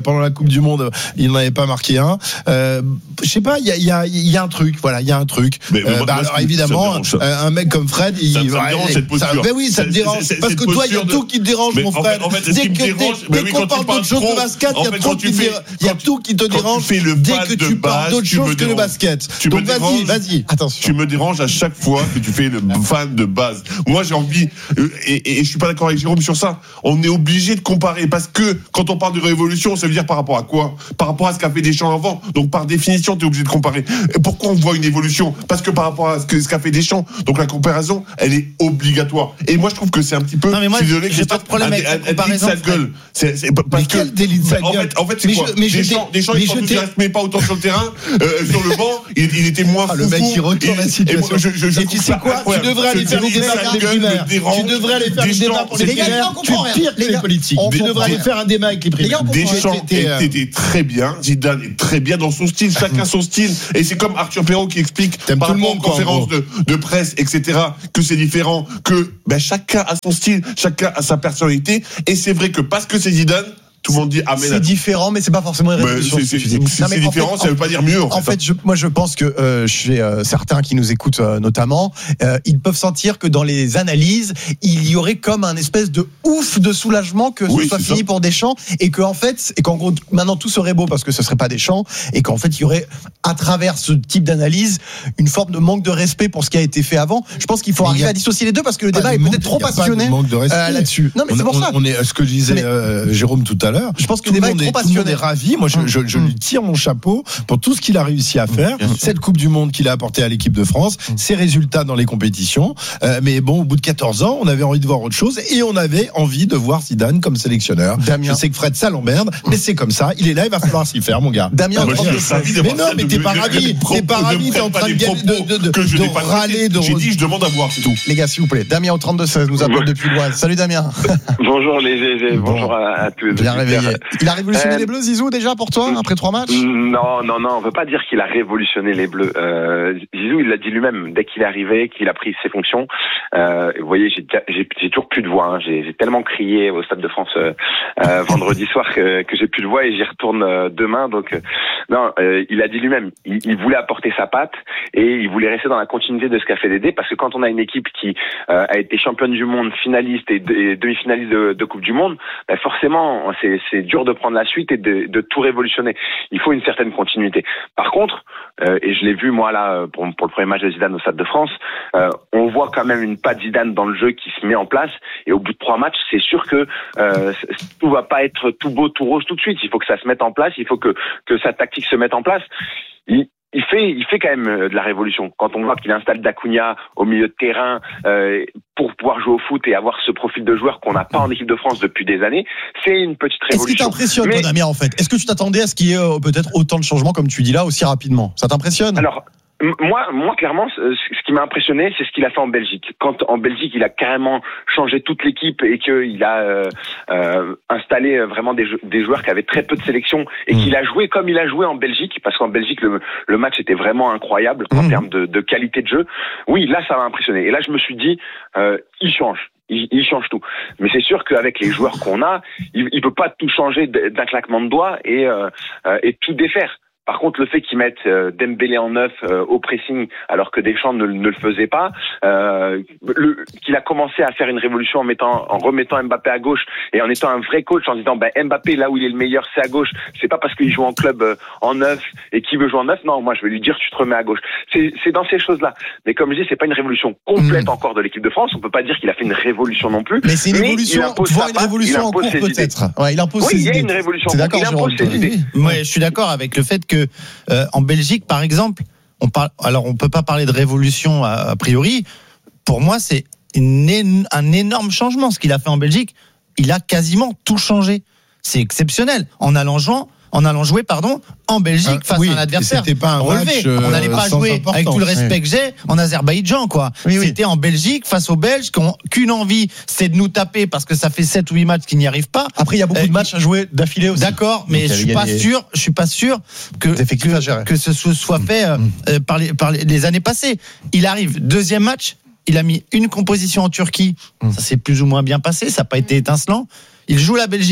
Coupe du Monde, il n'en avait pas marqué un. Euh, je sais pas, il y a, il y a, il y a un truc, voilà, il y a un truc. Mais, mais euh, moi, bah, alors évidemment, un mec comme Fred, il ça, ça me dérange cette posture. Ça, ben oui, ça te dérange. C'est, c'est, parce que toi, il y a de... tout qui te dérange, mais mon frère. En fait, en fait, dès que, dès, dérange, dès oui, qu'on parle d'autre chose que basket, il y a tout qui fais, il y a tout qui te dérange. Dès que tu parles d'autre chose que le basket. Donc vas-y, vas-y. Attention. Tu me déranges à chaque fois que tu fais le fan de base. Moi, j'ai envie, et, et je suis pas d'accord avec Jérôme sur ça. On est obligé de comparer parce que quand on parle de révolution, ça veut dire par rapport à quoi? Par rapport à ce qu'a fait Deschamps avant. Donc par définition, tu es obligé de comparer. Et pourquoi on voit une évolution? Parce que par rapport à ce, que, ce qu'a fait Deschamps. Donc la comparaison, elle est obligatoire. Et moi, je trouve que c'est un petit peu. Non mais moi, désolé, j'ai pas de problème avec la comparaison. Gueule. C'est, c'est parce mais que, quel délit de sa gueule? En fait, en fait, c'est mais quoi? je, mais Deschamps, Deschamps, mais il ne met pas autant sur le terrain, euh, sur le banc. Il, il était moins. Ah, le mec qui retourne la situation. Et, je, je, je et tu sais quoi? Tu devrais aller faire des débats pour les primaires. Tu devrais aller faire des débats pour les primaires. Tu es pire que les politiques. Tu devrais aller faire un débat avec les primaires. Deschamps était très bien. Zidane est très bien dans son style. Chacun son style. Et c'est comme Arthur Perrault qui explique par rapport aux conférences de, de presse, et cetera, que c'est différent, que ben, chacun a son style, chacun a sa personnalité. Et c'est vrai que parce que c'est Zidane, tout le monde dit ah mais c'est différent, mais c'est pas forcément une révolution. C'est, c'est, c'est, c'est, c'est différent, fait, ça veut pas dire mieux. En, en fait, fait je, moi je pense que euh, chez euh, certains qui nous écoutent euh, notamment, euh, ils peuvent sentir que dans les analyses, il y aurait comme un espèce de ouf de soulagement que oui, ce soit fini ça. pour Deschamps et que en fait, et qu'en gros maintenant tout serait beau parce que ce serait pas Deschamps et qu'en fait il y aurait à travers ce type d'analyse une forme de manque de respect pour ce qui a été fait avant. Je pense qu'il faut mais arriver a... à dissocier les deux parce que le débat est peut-être trop passionné euh, là-dessus. Non mais on, c'est pour on, ça. On est ce que disait euh, Jérôme tout à l'heure. Je pense que le débat est trop passionné. Tout le monde est ravi. Moi, je, je, je lui tire mon chapeau pour tout ce qu'il a réussi à faire. Cette Coupe du Monde qu'il a apportée à l'équipe de France, ses résultats dans les compétitions. Euh, mais bon, au bout de quatorze ans, on avait envie de voir autre chose et on avait envie de voir Zidane comme sélectionneur. Damien. Je sais que Fred, ça l'emmerde, mais c'est comme ça. Il est là, il va falloir s'y faire, mon gars. Damien, ah, moi, je mais non, mais t'es pas ravi. T'es pas ravi, t'es en train de, de, de, que je de râler. De... J'ai dit, je demande à voir, c'est tout. Les gars, s'il vous plaît. Damien au trente-deux seize nous appelle depuis l'Oise. Salut Damien. Bonjour les G G, bon. bonjour à, à tous. Bien réveillé. Il a révolutionné euh, les Bleus, Zizou, déjà pour toi, après trois matchs? Non, non, non, on veut pas dire qu'il a révolutionné les Bleus. Euh, Zizou, il l'a dit lui-même, dès qu'il est arrivé, qu'il a pris ses fonctions. Euh, vous voyez, j'ai, j'ai, j'ai toujours plus de voix. Hein. J'ai, j'ai tellement crié au Stade de France euh, euh, vendredi soir que, que j'ai plus de voix et j'y retourne euh, demain. Donc, euh, non, euh, il a dit lui-même, il, il voulait apporter sa patte et il voulait rester dans la continuité de ce qu'a fait Dédé, parce que quand on a une équipe qui euh, a été championne du monde, finaliste et, et demi-finaliste de, de Coupe du Monde, ben forcément, c'est, c'est dur de prendre la suite et de, de tout révolutionner. Il faut une certaine continuité. Par contre, euh, et je l'ai vu moi là pour, pour le premier match de Zidane au Stade de France, euh, on voit quand même une patte Zidane dans le jeu qui se met en place. Et au bout de trois matchs, c'est sûr que euh, tout va pas être tout beau, tout rose tout de suite. Il faut que ça se mette en place. Il faut que que sa tactique se mette en place. Il, Il fait, il fait quand même de la révolution. Quand on voit qu'il installe Dacunia au milieu de terrain euh, pour pouvoir jouer au foot et avoir ce profil de joueur qu'on n'a pas en équipe de France depuis des années, c'est une petite révolution. Est-ce qui t'impressionne, Mais... Damien, en fait? Est-ce que tu t'attendais à ce qu'il y ait euh, peut-être autant de changements, comme tu dis là, aussi rapidement? Ça t'impressionne? Alors, Moi, moi, clairement, ce qui m'a impressionné, c'est ce qu'il a fait en Belgique. Quand en Belgique, il a carrément changé toute l'équipe et qu'il a euh, euh, installé vraiment des, des joueurs qui avaient très peu de sélection et mmh. qu'il a joué comme il a joué en Belgique, parce qu'en Belgique, le, le match était vraiment incroyable en mmh. termes de, de qualité de jeu. Oui, là, ça m'a impressionné. Et là, je me suis dit, euh, il change. Il, il change tout. Mais c'est sûr qu'avec les joueurs qu'on a, il, il peut pas tout changer d'un claquement de doigts et, euh, et tout défaire. Par contre, le fait qu'ils mettent euh, Dembélé en neuf euh, au pressing, alors que Deschamps ne, ne le faisait pas, euh, le, qu'il a commencé à faire une révolution en mettant, en remettant Mbappé à gauche et en étant un vrai coach, en disant, ben Mbappé là où il est le meilleur, c'est à gauche. C'est pas parce qu'il joue en club euh, en neuf et qu'il veut jouer en neuf. Non, moi je vais lui dire, tu te remets à gauche. C'est, c'est dans ces choses-là. Mais comme je dis, c'est pas une révolution complète mmh. encore de l'équipe de France. On peut pas dire qu'il a fait une révolution non plus. Mais c'est une évolution. Tu vois une révolution en cours peut-être. Ouais, il impose oui, ses il y a idées. une révolution. C'est d'accord, il impose Jérôme, ses idées. Moi, je suis d'accord avec le fait que Euh, en Belgique, par exemple, on parle. Alors, on peut pas parler de révolution a, a priori. Pour moi, c'est une, un énorme changement ce qu'il a fait en Belgique. Il a quasiment tout changé. C'est exceptionnel. En allant jouer, en allant jouer, pardon, en Belgique face oui, à un adversaire c'était pas un relevé. match, euh, on n'allait pas jouer avec tout le respect oui. que j'ai en Azerbaïdjan, quoi. Oui, oui. C'était en Belgique face aux Belges qui ont qu'une envie, c'est de nous taper parce que ça fait sept ou huit matchs qu'ils n'y arrivent pas. Après, il y a beaucoup euh, de matchs à jouer d'affilée aussi. D'accord, mais Donc, je suis pas des... sûr, je suis pas sûr que que, que ce soit fait euh, mmh. par les par les, les années passées. Il arrive deuxième match, il a mis une composition en Turquie, mmh. ça s'est plus ou moins bien passé, ça n'a pas été étincelant. Il joue la Belgique.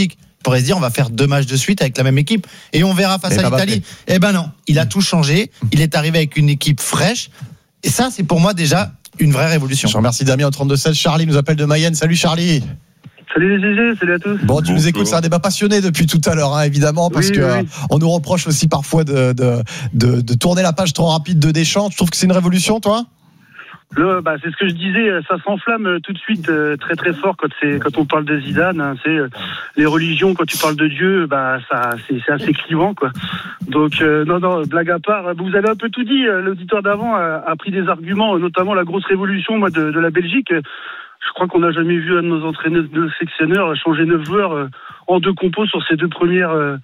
pourrait se dire on va faire deux matchs de suite avec la même équipe et on verra face Mais à l'Italie. Eh ben non, il a tout changé. Il est arrivé avec une équipe fraîche. Et ça, c'est pour moi déjà une vraie révolution. Je remercie Damien au trente-deux seize. Charlie nous appelle de Mayenne. Salut Charlie. Salut les G G, salut à tous. Bon, tu nous écoutes, c'est un débat passionné depuis tout à l'heure, hein, évidemment, parce oui, que oui. euh, on nous reproche aussi parfois de, de, de, de tourner la page trop rapide de Deschamps. Tu trouves que c'est une révolution, toi ? Le, bah, c'est ce que je disais, ça s'enflamme tout de suite euh, très très fort quand c'est quand on parle de Zidane. Hein, c'est euh, les religions, quand tu parles de Dieu, bah ça c'est, c'est assez clivant quoi. Donc euh, non non, blague à part, vous avez un peu tout dit. L'auditeur d'avant a, a pris des arguments, notamment la grosse révolution moi de, de la Belgique. Je crois qu'on n'a jamais vu un de nos entraîneurs, de nos sectionneurs changer neuf joueurs euh, en deux compos sur ces deux premières. Euh,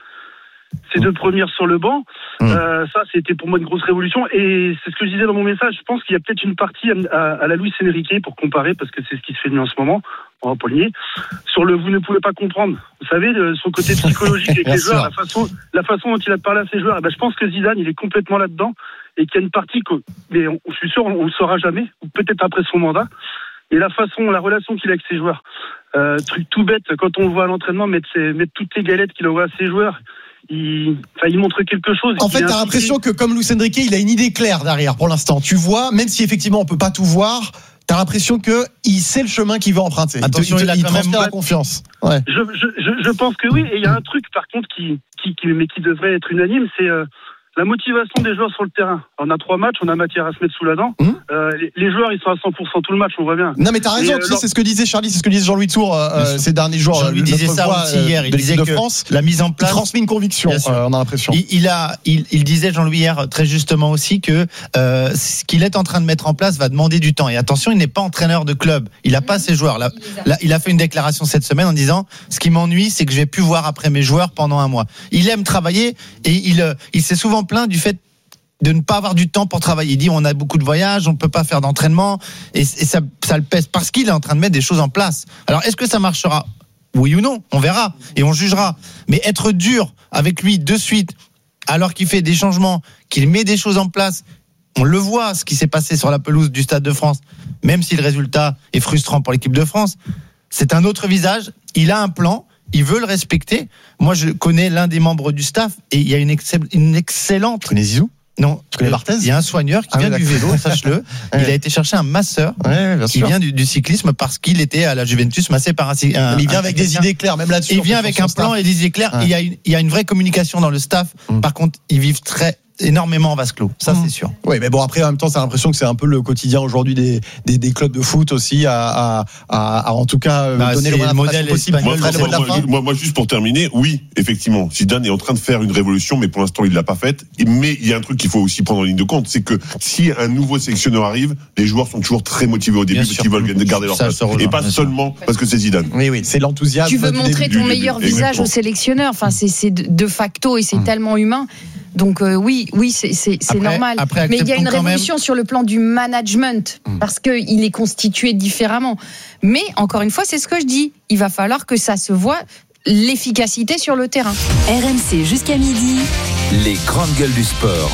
Ces deux premières sur le banc, mmh. euh, ça c'était pour moi une grosse révolution et c'est ce que je disais dans mon message. Je pense qu'il y a peut-être une partie à, à, à la Luis Enrique pour comparer parce que c'est ce qui se fait mieux en ce moment. On va pas le nier. Sur le vous ne pouvez pas comprendre. Vous savez de son côté psychologique avec les joueurs, la façon, la façon dont il a parlé à ses joueurs. Et ben je pense que Zidane il est complètement là-dedans et qu'il y a une partie que, mais on, je suis sûr on, on le saura jamais ou peut-être après son mandat. Et la façon, la relation qu'il a avec ses joueurs. Euh, truc tout bête quand on le voit à l'entraînement mettre, ses, mettre toutes les galettes qu'il envoie à ses joueurs. Il, enfin, il montre quelque chose. En fait, t'as l'impression que comme Luis Enrique, il a une idée claire derrière pour l'instant. Tu vois, même si effectivement on peut pas tout voir, t'as l'impression que il sait le chemin qu'il veut emprunter. Attention, il, te, il, a il quand transfère même la confiance. Ouais. Je, je, je, je pense que oui. Et il y a un truc par contre qui, qui, qui, mais qui devrait être unanime, c'est euh, la motivation des joueurs sur le terrain. On a trois matchs, on a matière à se mettre sous la dent. Mmh. Euh, les, les joueurs, ils sont à cent pour cent tout le match, on voit bien. Non, mais t'as raison. Et, tu euh, sais, c'est ce que disait Charlie, c'est ce que disait Jean-Louis Tour euh, ces derniers jours. Jean-Louis disait ça aussi hier. Il disait de que France, la mise en place il transmet une conviction. Euh, on a l'impression. Il, il a, il, il disait Jean-Louis hier très justement aussi que euh, ce qu'il est en train de mettre en place va demander du temps. Et attention, il n'est pas entraîneur de club. Il a pas ses joueurs. Là, là, il a fait une déclaration cette semaine en disant ce qui m'ennuie, c'est que je vais plus voir après mes joueurs pendant un mois. Il aime travailler et il, il s'est souvent plaint du fait de ne pas avoir du temps pour travailler. Il dit on a beaucoup de voyages, on ne peut pas faire d'entraînement et, et ça, ça le pèse parce qu'il est en train de mettre des choses en place. Alors est-ce que ça marchera ? Oui ou non ? On verra et on jugera. Mais être dur avec lui de suite alors qu'il fait des changements, qu'il met des choses en place, on le voit ce qui s'est passé sur la pelouse du Stade de France, même si le résultat est frustrant pour l'équipe de France, c'est un autre visage, il a un plan, il veut le respecter. Moi je connais l'un des membres du staff et il y a une, excell- une excellente... Tu connais Zizou ? Non, tu connais Barthez ? Il y a un soigneur qui ah vient oui, du vélo, sache-le. Ouais. Il a été chercher un masseur ouais, qui vient du, du cyclisme parce qu'il était à la Juventus massé par un. un il vient un avec des idées claires, même là-dessus. Il vient avec un plan et des idées claires. Ouais. Il y a une, il y a une vraie communication dans le staff. Mmh. Par contre, ils vivent très énormément en vase clos, ça mmh. c'est sûr. Oui, mais bon après en même temps, c'est l'impression que c'est un peu le quotidien aujourd'hui des, des, des clubs de foot aussi à, à, à, à en tout cas bah, donner le, le modèle possible. Moi, moi, moi, moi, moi, juste pour terminer, oui, effectivement, Zidane est en train de faire une révolution, mais pour l'instant il l'a pas faite. Mais il y a un truc qu'il faut aussi prendre en ligne de compte, c'est que si un nouveau sélectionneur arrive, les joueurs sont toujours très motivés au début bien parce sûr. qu'ils veulent garder leur ça, place, et pas seulement sûr. parce que c'est Zidane. Oui, oui, c'est l'enthousiasme. Tu veux montrer ton meilleur visage au sélectionneur. Enfin, c'est, c'est de facto et c'est mmh. tellement humain. Donc euh, oui, oui, c'est, c'est, c'est après, normal. Après, mais il y a une révolution même... sur le plan du management mmh. parce que il est constitué différemment. Mais encore une fois, c'est ce que je dis. Il va falloir que ça se voit l'efficacité sur le terrain. R M C jusqu'à midi. Les grandes gueules du sport.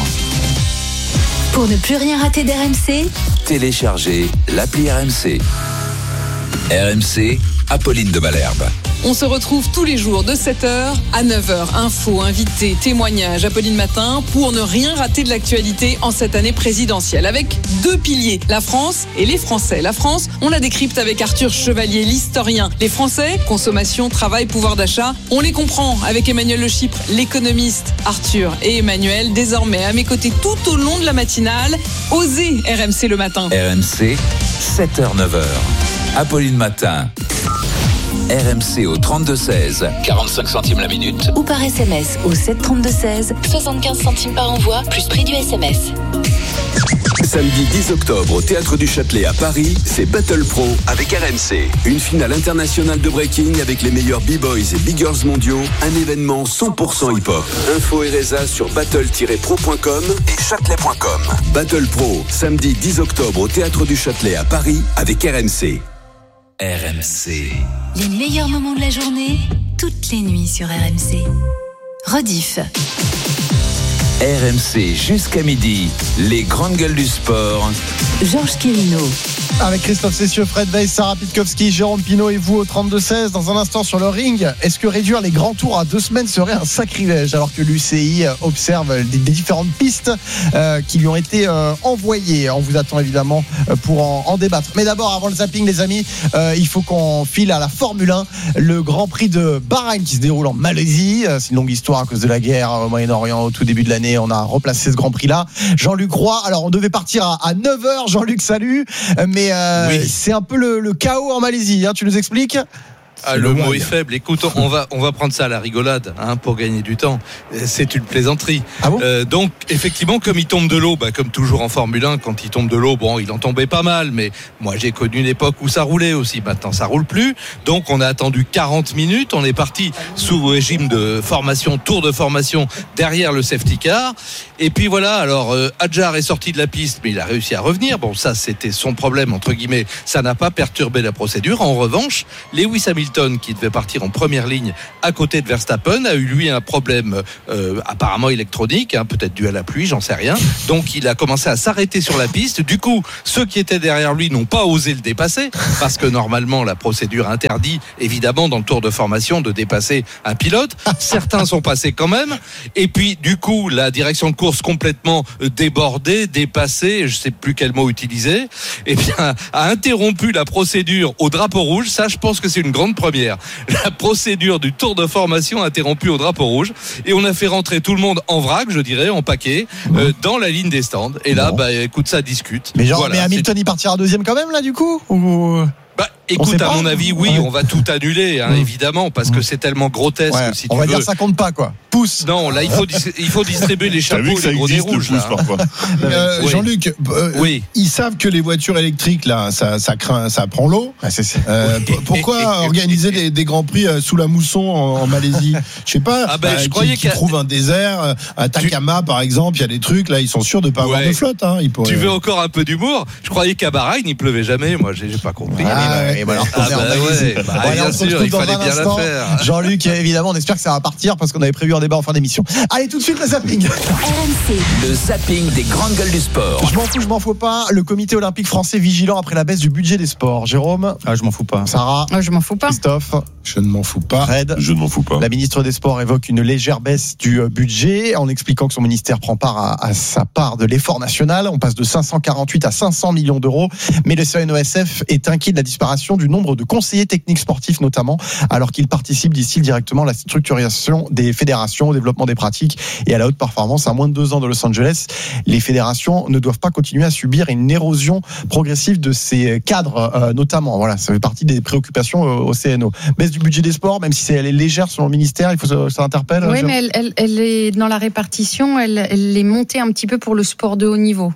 Pour ne plus rien rater d'R M C, téléchargez l'appli R M C. R M C, Apolline de Malherbe. On se retrouve tous les jours de sept heures à neuf heures. Infos, invités, témoignages, Apolline Matin, pour ne rien rater de l'actualité en cette année présidentielle. Avec deux piliers, la France et les Français. La France, on la décrypte avec Arthur Chevalier, l'historien. Les Français, consommation, travail, pouvoir d'achat, on les comprend avec Emmanuel Le Chypre, l'économiste. Arthur et Emmanuel, désormais à mes côtés tout au long de la matinale. Osez R M C le matin. R M C, sept heures neuf heures. Apolline Matin. R M C au trente-deux seize, quarante-cinq centimes la minute. Ou par S M S au sept trente-deux seize, soixante-quinze centimes par envoi, plus prix du S M S. Samedi dix octobre au Théâtre du Châtelet à Paris, c'est Battle Pro avec R M C. Une finale internationale de breaking avec les meilleurs b-boys et b-girls mondiaux. Un événement cent pour cent hip-hop. Info et résa sur battle tiret pro point com et châtelet point com. Battle Pro, samedi dix octobre au Théâtre du Châtelet à Paris avec R M C. R M C. Les meilleurs moments de la journée, toutes les nuits sur R M C. Rediff. R M C jusqu'à midi, les grandes gueules du sport. Georges Quirino. Avec Christophe Cessieux, Fred Weiss, Sarah Pitkowski, Jérôme Pinault et vous au trente-deux seize. Dans un instant sur le ring, est-ce que réduire les grands tours à deux semaines serait un sacrilège alors que l'U C I observe des, des différentes pistes euh, qui lui ont été euh, envoyées. On vous attend évidemment pour en, en débattre. Mais d'abord, avant le zapping, les amis, euh, il faut qu'on file à la Formule un, le Grand Prix de Bahreïn qui se déroule en Malaisie. C'est une longue histoire à cause de la guerre au Moyen-Orient au tout début de l'année. On a replacé ce Grand Prix-là. Jean-Luc Roy, alors on devait partir à, à neuf heures. Jean-Luc, salut. Mais euh, oui. c'est un peu le, le chaos en Malaisie, hein, tu nous expliques ? Ah, le mot est faible. Écoute, on va on va prendre ça à la rigolade, hein, pour gagner du temps. C'est une plaisanterie. Ah bon euh, donc effectivement, comme il tombe de l'eau, bah, comme toujours en Formule un, quand il tombe de l'eau, bon, il en tombait pas mal, mais moi j'ai connu une époque où ça roulait aussi. Maintenant, ça roule plus. Donc on a attendu quarante minutes. On est parti sous régime de formation, tour de formation derrière le safety car. Et puis voilà. Alors euh, Hadjar est sorti de la piste, mais il a réussi à revenir. Bon, ça c'était son problème entre guillemets. Ça n'a pas perturbé la procédure. En revanche, Lewis Hamilton, qui devait partir en première ligne à côté de Verstappen, a eu lui un problème euh, apparemment électronique, hein, peut-être dû à la pluie, j'en sais rien. Donc il a commencé à s'arrêter sur la piste. Du coup, ceux qui étaient derrière lui n'ont pas osé le dépasser, parce que normalement la procédure interdit évidemment dans le tour de formation de dépasser un pilote. Certains sont passés quand même. Et puis du coup, la direction de course complètement débordée, dépassée, je sais plus quel mot utiliser, eh bien a interrompu la procédure au drapeau rouge. Ça, je pense que c'est une grande première. La procédure du tour de formation interrompue au drapeau rouge, et on a fait rentrer tout le monde en vrac, je dirais, en paquet, euh, dans la ligne des stands. Et là, bon. bah écoute, ça discute. Mais genre, voilà, mais Hamilton, c'est... il partira deuxième quand même là, du coup ou... Bah, écoute, à mon avis, oui, on va tout annuler, hein, mmh. évidemment, parce que c'est tellement grotesque. Ouais, si on tu va veux. dire ça compte pas, quoi. Pousse. Non, là, il faut, dis- il faut distribuer les chapeaux et les gros nez rouges. Là, hein. euh, oui. Jean-Luc, euh, oui. ils savent que les voitures électriques, là, ça, ça craint, ça prend l'eau. Ah, c'est, c'est... Euh, p- pourquoi organiser des, des grands prix sous la mousson en, en Malaisie? Je sais pas. Ah ben, euh, je qui, croyais qui trouvent un désert, à Takama, tu... par exemple, il y a des trucs là, ils sont sûrs de pas ouais. avoir de flotte. Hein, pourraient... Tu veux encore un peu d'humour? Je croyais qu'à Bahreïn, il pleuvait jamais. Moi, j'ai, j'ai pas compris. Ah, et voilà. Ah bah ouais, bah, bon, bien sûr, il fallait bien la faire. Jean-Luc, évidemment, on espère que ça va partir parce qu'on avait prévu un débat en fin d'émission. Allez, tout de suite, le zapping. R M C. Le zapping des grandes gueules du sport. Je m'en fous, je m'en fous pas. Le comité olympique français vigilant après la baisse du budget des sports. Jérôme? Ah, je m'en fous pas. Sarah? Ah, je m'en fous pas. Christophe? Je ne m'en fous pas. Fred? Je ne m'en fous pas. La ministre des Sports évoque une légère baisse du budget en expliquant que son ministère prend part à, à sa part de l'effort national. On passe de cinq cent quarante-huit à cinq cents millions d'euros. Mais le C N O S F est inquiet de la disparition du nombre de conseillers techniques sportifs notamment, alors qu'ils participent, disent-ils, directement à la structuration des fédérations, au développement des pratiques et à la haute performance. À moins de deux ans de Los Angeles, les fédérations ne doivent pas continuer à subir une érosion progressive de ces cadres, euh, notamment. Voilà, ça fait partie des préoccupations au C N O. Baisse du budget des sports, même si elle est légère selon le ministère, il faut ça, ça interpelle. Oui, mais elle, elle, elle est dans la répartition, elle, elle est montée un petit peu pour le sport de haut niveau.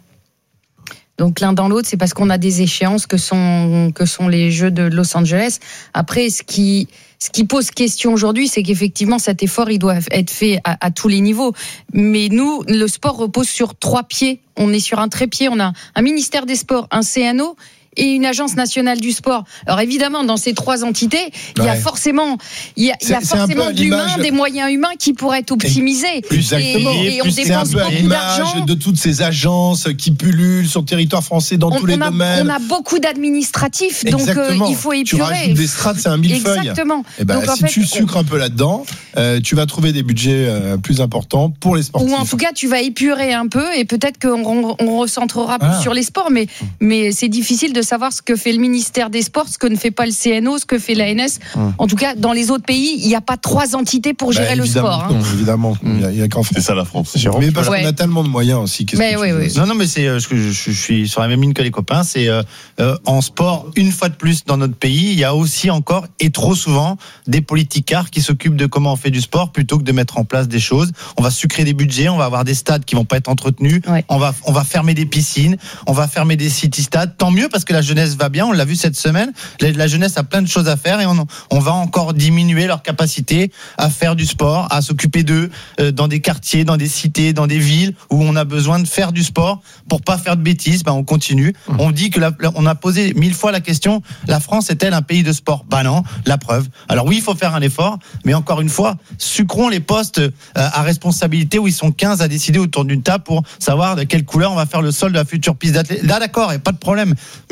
Donc l'un dans l'autre, c'est parce qu'on a des échéances que sont que sont les Jeux de Los Angeles. Après, ce qui ce qui pose question aujourd'hui, c'est qu'effectivement cet effort il doit être fait à, à tous les niveaux. Mais nous, le sport repose sur trois pieds. On est sur un trépied. On a un ministère des Sports, un C N O et une agence nationale du sport. Alors évidemment, dans ces trois entités, il ouais. y a forcément, il y a, il y a forcément de l'humain, des moyens humains qui pourraient être optimisés. Exactement. Et, et on plus dépense beaucoup d'argent de toutes ces agences qui pullulent sur le territoire français dans on, tous les on a, domaines. On a beaucoup d'administratifs, donc euh, il faut épurer. Tu rajoutes des strates, c'est un millefeuille. Exactement. Et ben, donc, si en fait, tu sucres on... un peu là-dedans, euh, tu vas trouver des budgets euh, plus importants pour les sportifs. Ou en tout cas, tu vas épurer un peu et peut-être qu'on on recentrera plus ah. sur les sports, mais mais c'est difficile de savoir ce que fait le ministère des Sports, ce que ne fait pas le C N O, ce que fait l'A N S. Hum. En tout cas, dans les autres pays, il n'y a pas trois entités pour gérer bah, le sport. Hein. Non, évidemment, il hum. y a, a qu'en France. C'est ça la France. Mais parce ouais. qu'on a tellement de moyens aussi. Mais oui, oui. Non, non, mais c'est, euh, je, je, je suis sur la même ligne que les copains. C'est euh, euh, en sport, une fois de plus dans notre pays, il y a aussi encore et trop souvent des politicards qui s'occupent de comment on fait du sport plutôt que de mettre en place des choses. On va sucrer des budgets, on va avoir des stades qui vont pas être entretenus, ouais. on va on va fermer des piscines, on va fermer des city stades. Tant mieux parce que la jeunesse va bien. On l'a vu cette semaine. La, la jeunesse a plein de choses à faire et on, on va encore diminuer leur capacité à faire du sport, à s'occuper d'eux euh, dans des quartiers, dans des cités, dans des villes où on a besoin de faire du sport pour pas faire de bêtises. Ben on continue. Mmh. On dit que la, on a posé mille fois la question, la France est-elle un pays de sport? Bah non, la preuve. Alors oui, il faut faire un effort, mais encore une fois, sucrons les postes euh, à responsabilité où ils sont quinze à décider autour d'une table pour savoir de quelle couleur on va faire le sol de la future piste d'athlète. Là d'accord, il n'y a pas de problème. Mais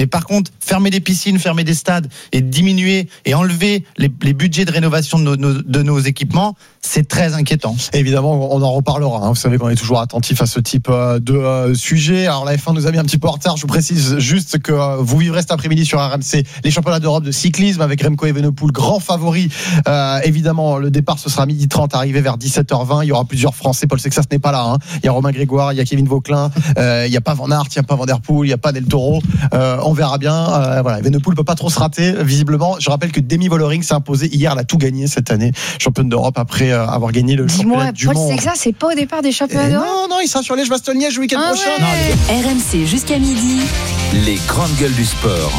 Mais par contre, fermer des piscines, fermer des stades et diminuer et enlever les, les budgets de rénovation de nos, nos, de nos équipements, c'est très inquiétant. Évidemment, on en reparlera. Hein. Vous savez qu'on est toujours attentif à ce type de euh, sujet. Alors la F un nous a mis un petit peu en retard. Je vous précise juste que euh, vous vivrez cet après-midi sur R M C les championnats d'Europe de cyclisme avec Remco Evenepoel, grand favori. Euh, évidemment, le départ ce sera à midi trente, arrivé vers dix-sept heures vingt. Il y aura plusieurs Français. Paul Sexas n'est pas là. Hein. Il y a Romain Grégoire, il y a Kevin Vauquelin, euh, il n'y a pas Van Aert, il n'y a pas Van Der Poel, il n'y a pas Del Toro. Euh, on verra bien. Euh, voilà, Evenepoel peut pas trop se rater visiblement. Je rappelle que Demi Vollering s'est imposée hier. Elle a tout gagné cette année, championne d'Europe après euh, avoir gagné le championnat du Paul monde. Sexas, c'est pas au départ des championnats d'Europe. Non, non, il sera sur les Bastogne-Liège le week-end ah prochain. Ouais. R M C jusqu'à midi. Les grandes gueules du sport.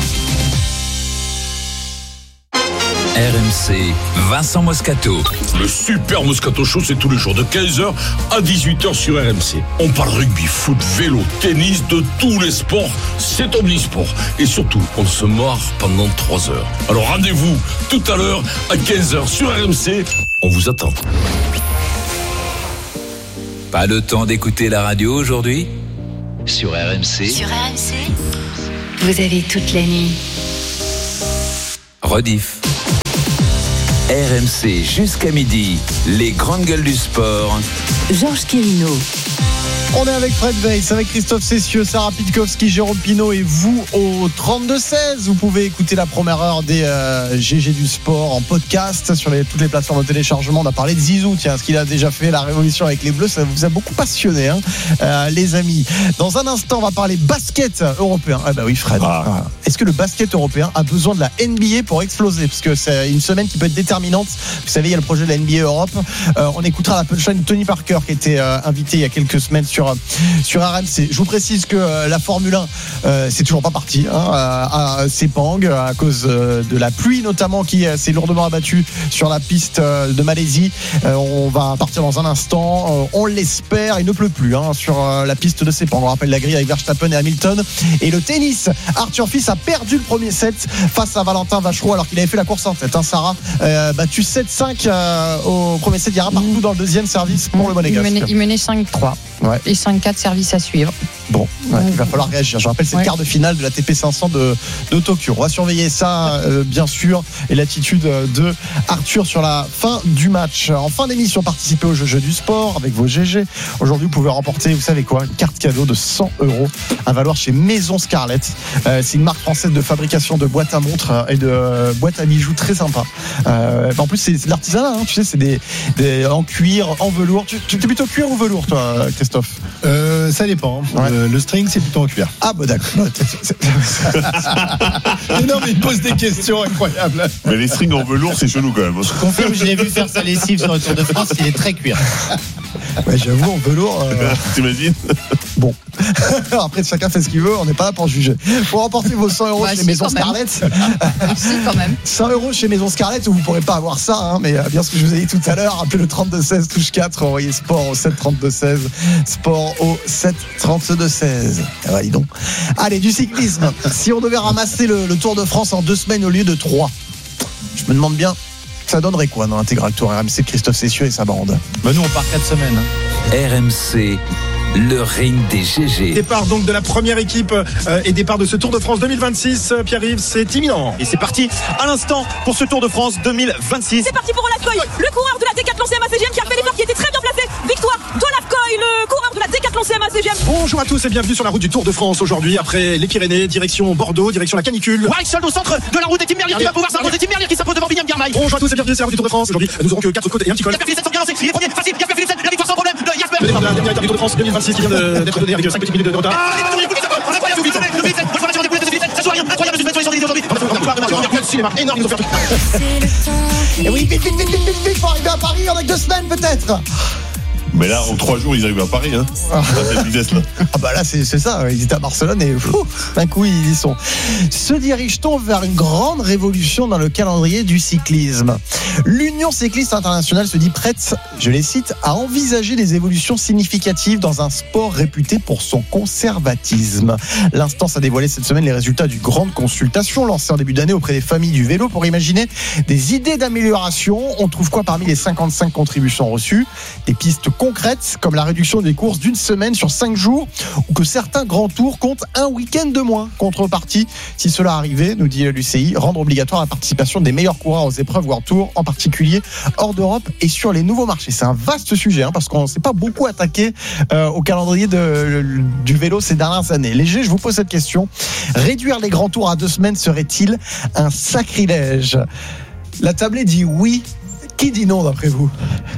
R M C, Vincent Moscato. Le super Moscato Show, c'est tous les jours de quinze heures à dix-huit heures sur R M C. On parle rugby, foot, vélo, tennis, de tous les sports. C'est omnisport. Et surtout, on se marre pendant trois heures. Alors rendez-vous tout à l'heure à quinze heures sur R M C. On vous attend. Pas le temps d'écouter la radio aujourd'hui ? Sur R M C. Sur R M C, vous avez toute la nuit. Rediff. R M C jusqu'à midi, les grandes gueules du sport. Georges Quérino. On est avec Fred Weiss, avec Christophe Cessieux, Sarah Pitkowski, Jérôme Pinault et vous au trente-deux seize. Vous pouvez écouter la première heure des euh, G G du sport en podcast sur les, toutes les plateformes de téléchargement. On a parlé de Zizou, tiens, ce qu'il a déjà fait, la révolution avec les Bleus, ça vous a beaucoup passionné, hein, euh, les amis. Dans un instant, on va parler basket européen. Ah bah oui, Fred. Ah. Est-ce que le basket européen a besoin de la N B A pour exploser ? Parce que c'est une semaine qui peut être déterminante. Vous savez, il y a le projet de la N B A Europe. Euh, on écoutera la punchline de Tony Parker qui était euh, invité il y a quelques semaines sur Sur, sur R M C. Je vous précise que euh, la Formule un, euh, c'est toujours pas parti hein, à, à Sepang à cause euh, de la pluie notamment qui euh, s'est lourdement abattue sur la piste euh, de Malaisie. Euh, on va partir dans un instant. Euh, on l'espère. Il ne pleut plus hein, sur euh, la piste de Sepang. On rappelle la grille avec Verstappen et Hamilton. Et le tennis, Arthur Fils a perdu le premier set face à Valentin Vachereau alors qu'il avait fait la course en tête. Hein, Sarah, euh, battu sept cinq euh, au premier set. Il y aura partout dans le deuxième service pour le Monégasque. Il menait, il menait cinq trois. Ouais. Et cinq quatre services à suivre. Bon, ouais, il va falloir réagir. Je rappelle, c'est le ouais. quart de finale de la T P cinq cents de, de Tokyo. On va surveiller ça, euh, bien sûr, et l'attitude de Arthur sur la fin du match. En fin d'émission, participez au jeu, jeu du sport avec vos G G. Aujourd'hui, vous pouvez remporter, vous savez quoi, une carte cadeau de cent euros à valoir chez Maison Scarlett. Euh, c'est une marque française de fabrication de boîtes à montres et de euh, boîtes à bijoux très sympa. Euh, en plus, c'est, c'est de l'artisanat, hein, tu sais, c'est des, des en cuir, en velours. Tu, tu es plutôt cuir ou velours, toi, Christophe ? euh, Ça dépend. Ouais. Euh, le string, c'est plutôt en cuir. Ah, bah d'accord. mais non, mais il pose des questions incroyables. Mais les strings en velours, c'est chelou quand même. Je confirme, je l'ai vu faire sa lessive sur le Tour de France, il est très cuir. Ouais, j'avoue, en velours. Euh... T'imagines ? Bon. Après, chacun fait ce qu'il veut, on n'est pas là pour juger. Pour remporter vos cent euros bah, chez si, Maison Scarlett. Si, quand même. cent euros chez Maison Scarlett, vous ne pourrez pas avoir ça, hein, mais bien ce que je vous ai dit tout à l'heure, appelez le trente-deux seize, touche quatre, envoyez sport au sept trente-deux seize, sport au sept trente-deux seize. Ah bah, dis donc. Allez, du cyclisme. Si on devait ramasser le, le Tour de France en deux semaines au lieu de trois, je me demande bien, ça donnerait quoi dans l'intégral Tour R M C, Christophe Cessieux et sa bande ? Bah nous, on part quatre semaines. Hein. R M C. Le ring des G G. Départ donc de la première équipe euh, et départ de ce Tour de France deux mille vingt-six. Euh, Pierre-Yves, c'est imminent. Et c'est parti à l'instant pour ce Tour de France deux mille vingt-six. C'est parti pour Olaf Koy, le coureur de la Décathlon C M A C G M qui a fait l'effort, qui était très bien placé. Victoire d'Olaf Koy, le coureur de la Décathlon C M A C G M. Bonjour à tous et bienvenue sur la route du Tour de France aujourd'hui. Après les Pyrénées, direction Bordeaux, direction la canicule. Warwick au centre de la route et Tim Merlier qui va pouvoir s'imposer. Tim Merlier qui s'impose devant William Garmail. Bonjour à tous et bienvenue sur la route du Tour de France. Aujourd'hui, nous aurons que quatre côtes et un petit col. Jasper Philipsen sont bien lancés. Il est premier, facile. Jasper Philipsen, la victoire sans problème de Jasper. Le départ de la dernière étape du Tour de France deux mille vingt-six qui vient de, d'être donné avec cinq petites minutes de retard. Ah, les incroyable, incroyable, énorme, ils ont fait un truc. Et oui, vite, vite, vite, vite, vite, vite, pour arriver à Paris avec deux semaines peut-être. Mais là, en trois jours, ils arrivent à Paris, hein. À cette vitesse-là. Ah bah là, c'est, c'est ça. Ils étaient à Barcelone et fou, d'un coup, ils y sont. Se dirige-t-on vers une grande révolution dans le calendrier du cyclisme ? L'Union cycliste internationale se dit prête, je les cite, à envisager des évolutions significatives dans un sport réputé pour son conservatisme. L'instance a dévoilé cette semaine les résultats d'une grande consultation lancée en début d'année auprès des familles du vélo pour imaginer des idées d'amélioration. On trouve quoi parmi les cinquante-cinq contributions reçues ? Des pistes concrètes, comme la réduction des courses d'une semaine sur cinq jours, ou que certains grands tours comptent un week-end de moins. Contrepartie, si cela arrivait, nous dit l'U C I, rendre obligatoire la participation des meilleurs coureurs aux épreuves World Tour, en particulier hors d'Europe et sur les nouveaux marchés. C'est un vaste sujet, hein, parce qu'on ne s'est pas beaucoup attaqué euh, au calendrier de, du vélo ces dernières années. Léger, je vous pose cette question. Réduire les grands tours à deux semaines serait-il un sacrilège ? La tablée dit oui. Qui dit non d'après vous ?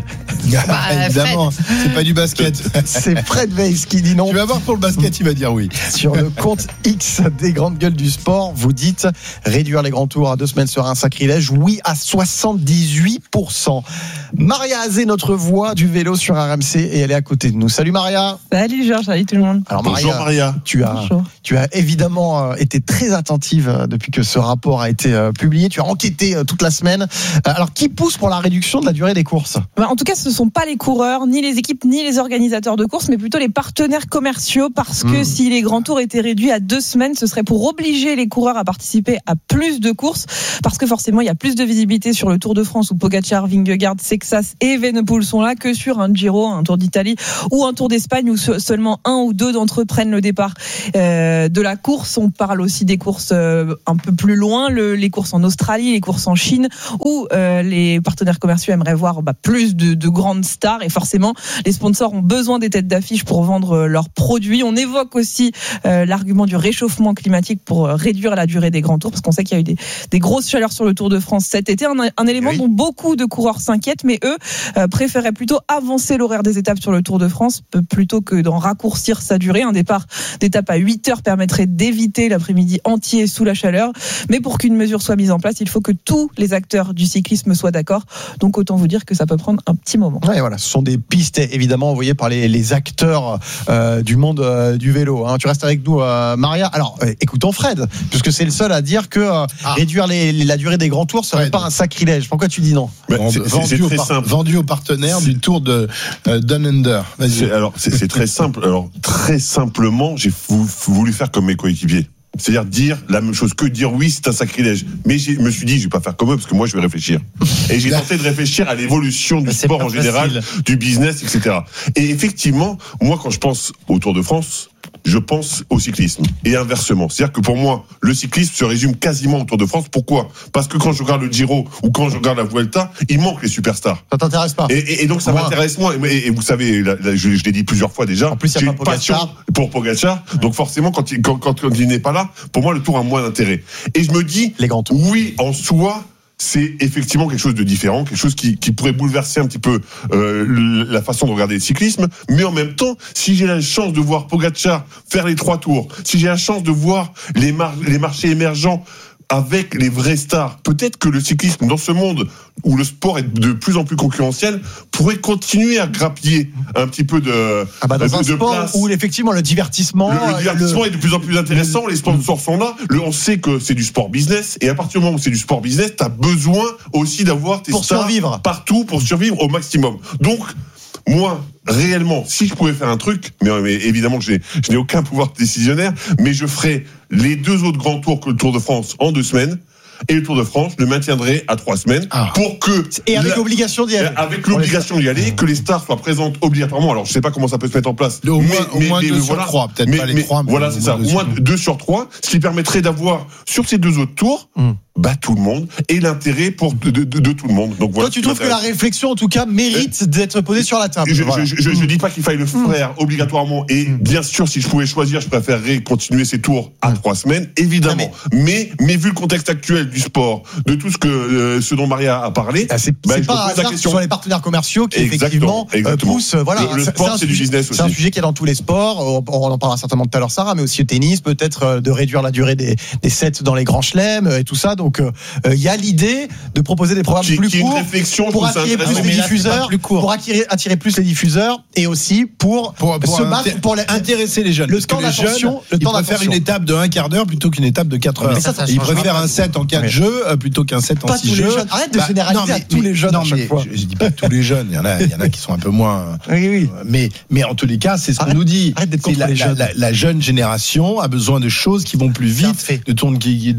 Bah, évidemment, Fred. C'est pas du basket. C'est Fred Weiss qui dit non. Tu vas voir pour le basket, il va dire oui. Sur le compte X des grandes gueules du sport, vous dites réduire les grands tours à deux semaines sera un sacrilège. Oui à soixante-dix-huit pour cent. Maria Azé, notre voix du vélo sur R M C, et elle est à côté de nous. Salut Maria. Salut Georges, salut tout le monde. Alors Maria, bonjour Maria. Tu as, tu as évidemment été très attentive depuis que ce rapport a été publié. Tu as enquêté toute la semaine. Alors qui pousse pour la réduction de la durée des courses ? Bah, en tout cas, ce ne sont pas les coureurs, ni les équipes, ni les organisateurs de courses, mais plutôt les partenaires commerciaux, parce que mmh. si les grands tours étaient réduits à deux semaines, ce serait pour obliger les coureurs à participer à plus de courses, parce que forcément, il y a plus de visibilité sur le Tour de France où Pogacar, Vingegaard, Sexas et Evenepoel sont là que sur un Giro, un Tour d'Italie ou un Tour d'Espagne où seulement un ou deux d'entre eux prennent le départ euh, de la course. On parle aussi des courses euh, un peu plus loin, le, les courses en Australie, les courses en Chine, où euh, les partenaires commerciaux aimeraient voir bah, plus de, de grandes stars, et forcément les sponsors ont besoin des têtes d'affiche pour vendre leurs produits. On évoque aussi euh, l'argument du réchauffement climatique pour euh, réduire la durée des grands tours, parce qu'on sait qu'il y a eu des, des grosses chaleurs sur le Tour de France cet été, un, un élément oui. dont beaucoup de coureurs s'inquiètent, mais eux euh, préféraient plutôt avancer l'horaire des étapes sur le Tour de France plutôt que d'en raccourcir sa durée. Un départ d'étape à huit heures permettrait d'éviter l'après-midi entier sous la chaleur, mais pour qu'une mesure soit mise en place, il faut que tous les acteurs du cyclisme soient d'accord, donc autant vous dire que ça peut prendre un petit moment. Ouais, voilà, ce sont des pistes évidemment envoyées par les, les acteurs euh, du monde euh, du vélo. Hein. Tu restes avec nous, euh, Maria. Alors, euh, écoutons Fred, puisque c'est le seul à dire que euh, ah. réduire les, les, la durée des grands tours serait ouais, pas un sacrilège. Pourquoi tu dis non ? Bah, c'est, vendu, c'est très au par, simple. vendu aux partenaires c'est... du Tour de euh, Down Under. Vas-y. C'est, alors, c'est, c'est très simple. Alors, très simplement, j'ai voulu faire comme mes coéquipiers. C'est-à-dire dire la même chose que dire oui, c'est un sacrilège. Mais je me suis dit, je vais pas faire comme eux parce que moi, je vais réfléchir. Et j'ai tenté de réfléchir à l'évolution du sport en général, facile. Du business, et cetera. Et effectivement, moi, quand je pense au Tour de France, je pense au cyclisme. Et inversement. C'est-à-dire que pour moi, le cyclisme se résume quasiment au Tour de France. Pourquoi ? Parce que quand je regarde le Giro ou quand je regarde la Vuelta, il manque les superstars. Ça t'intéresse pas ? Et, et, et donc, ça moi. m'intéresse moins. Et, et vous savez, là, là, je, je l'ai dit plusieurs fois déjà. En plus, il y a pas Pogacar. Pour Pogacar. Ouais. Donc, forcément, quand il, quand, quand, quand il n'est pas là, pour moi, le Tour a moins d'intérêt. Et je me dis, les grands tours. Oui, en soi, c'est effectivement quelque chose de différent, quelque chose qui, qui pourrait bouleverser un petit peu euh, la façon de regarder le cyclisme. Mais en même temps, si j'ai la chance de voir Pogacar faire les trois tours, si j'ai la chance de voir les, mar- les marchés émergents avec les vraies stars, peut-être que le cyclisme, dans ce monde où le sport est de plus en plus concurrentiel, pourrait continuer à grappiller un petit peu de, ah bah dans de, un de sport place. Où effectivement le divertissement, le, le divertissement le... est de plus en plus intéressant. Les sponsors sont là. Le, on sait que c'est du sport business, et à partir du moment où c'est du sport business, t'as besoin aussi d'avoir tes pour stars survivre. Partout pour survivre au maximum. Donc moi, réellement, si je pouvais faire un truc, mais, mais évidemment que j'ai, je n'ai aucun pouvoir décisionnaire, mais je ferais les deux autres grands tours que le Tour de France en deux semaines. Et le Tour de France, je le maintiendrai à trois semaines ah. pour que et avec la, l'obligation d'y aller, avec l'obligation d'y aller, que les stars soient présentes obligatoirement. Alors je sais pas comment ça peut se mettre en place. Au mais, moins, mais, au moins mais, deux mais, sur voilà. trois, peut-être mais, pas les mais, trois. Mais voilà, c'est ça. Au moins deux sur trois, ce qui permettrait d'avoir sur ces deux autres tours. Mm. Bah, tout le monde et l'intérêt pour de, de, de, de tout le monde. Donc voilà. Toi, tu trouves que la réflexion, en tout cas, mérite euh, d'être posée sur la table. Je, voilà. je, je, je dis pas qu'il faille le faire mmh. obligatoirement. Et mmh. bien sûr, si je pouvais choisir, je préférerais continuer ces tours à mmh. trois semaines, évidemment. Mais, mais, mais vu le contexte actuel du sport, de tout ce que euh, ce dont Maria a parlé, ah, c'est, bah, c'est pas un hasard que ce soit les partenaires commerciaux qui exactement, effectivement euh, poussent. Voilà, le, le sport, c'est, c'est du business c'est aussi. C'est un sujet qui est dans tous les sports. On, on en parlera certainement tout à l'heure, Sarah, mais aussi au tennis, peut-être de réduire la durée des, des sets dans les grands chelems et tout ça. Donc, il euh, y a l'idée de proposer des programmes qui, plus qui courts pour attirer plus les diffuseurs, pour attirer, attirer plus les diffuseurs et aussi pour, pour, pour se battre intér- pour les, intéresser les jeunes. Le temps d'attention, le temps d'attention. Ils préfèrent une étape de un quart d'heure plutôt qu'une étape de quatre heures. Ça, ça ils préfèrent un set en quatre oui. jeux plutôt qu'un set en six jeux. Arrête de bah, généraliser non, mais, à tous mais, les jeunes non, à chaque mais, fois. Je, je dis pas tous les jeunes. Il y en a, il y en a qui sont un peu moins. Oui, oui. Mais, mais en tous les cas, c'est ce qu'on nous dit. La, la, la, la jeune génération a besoin de choses qui vont plus vite, de tourner, de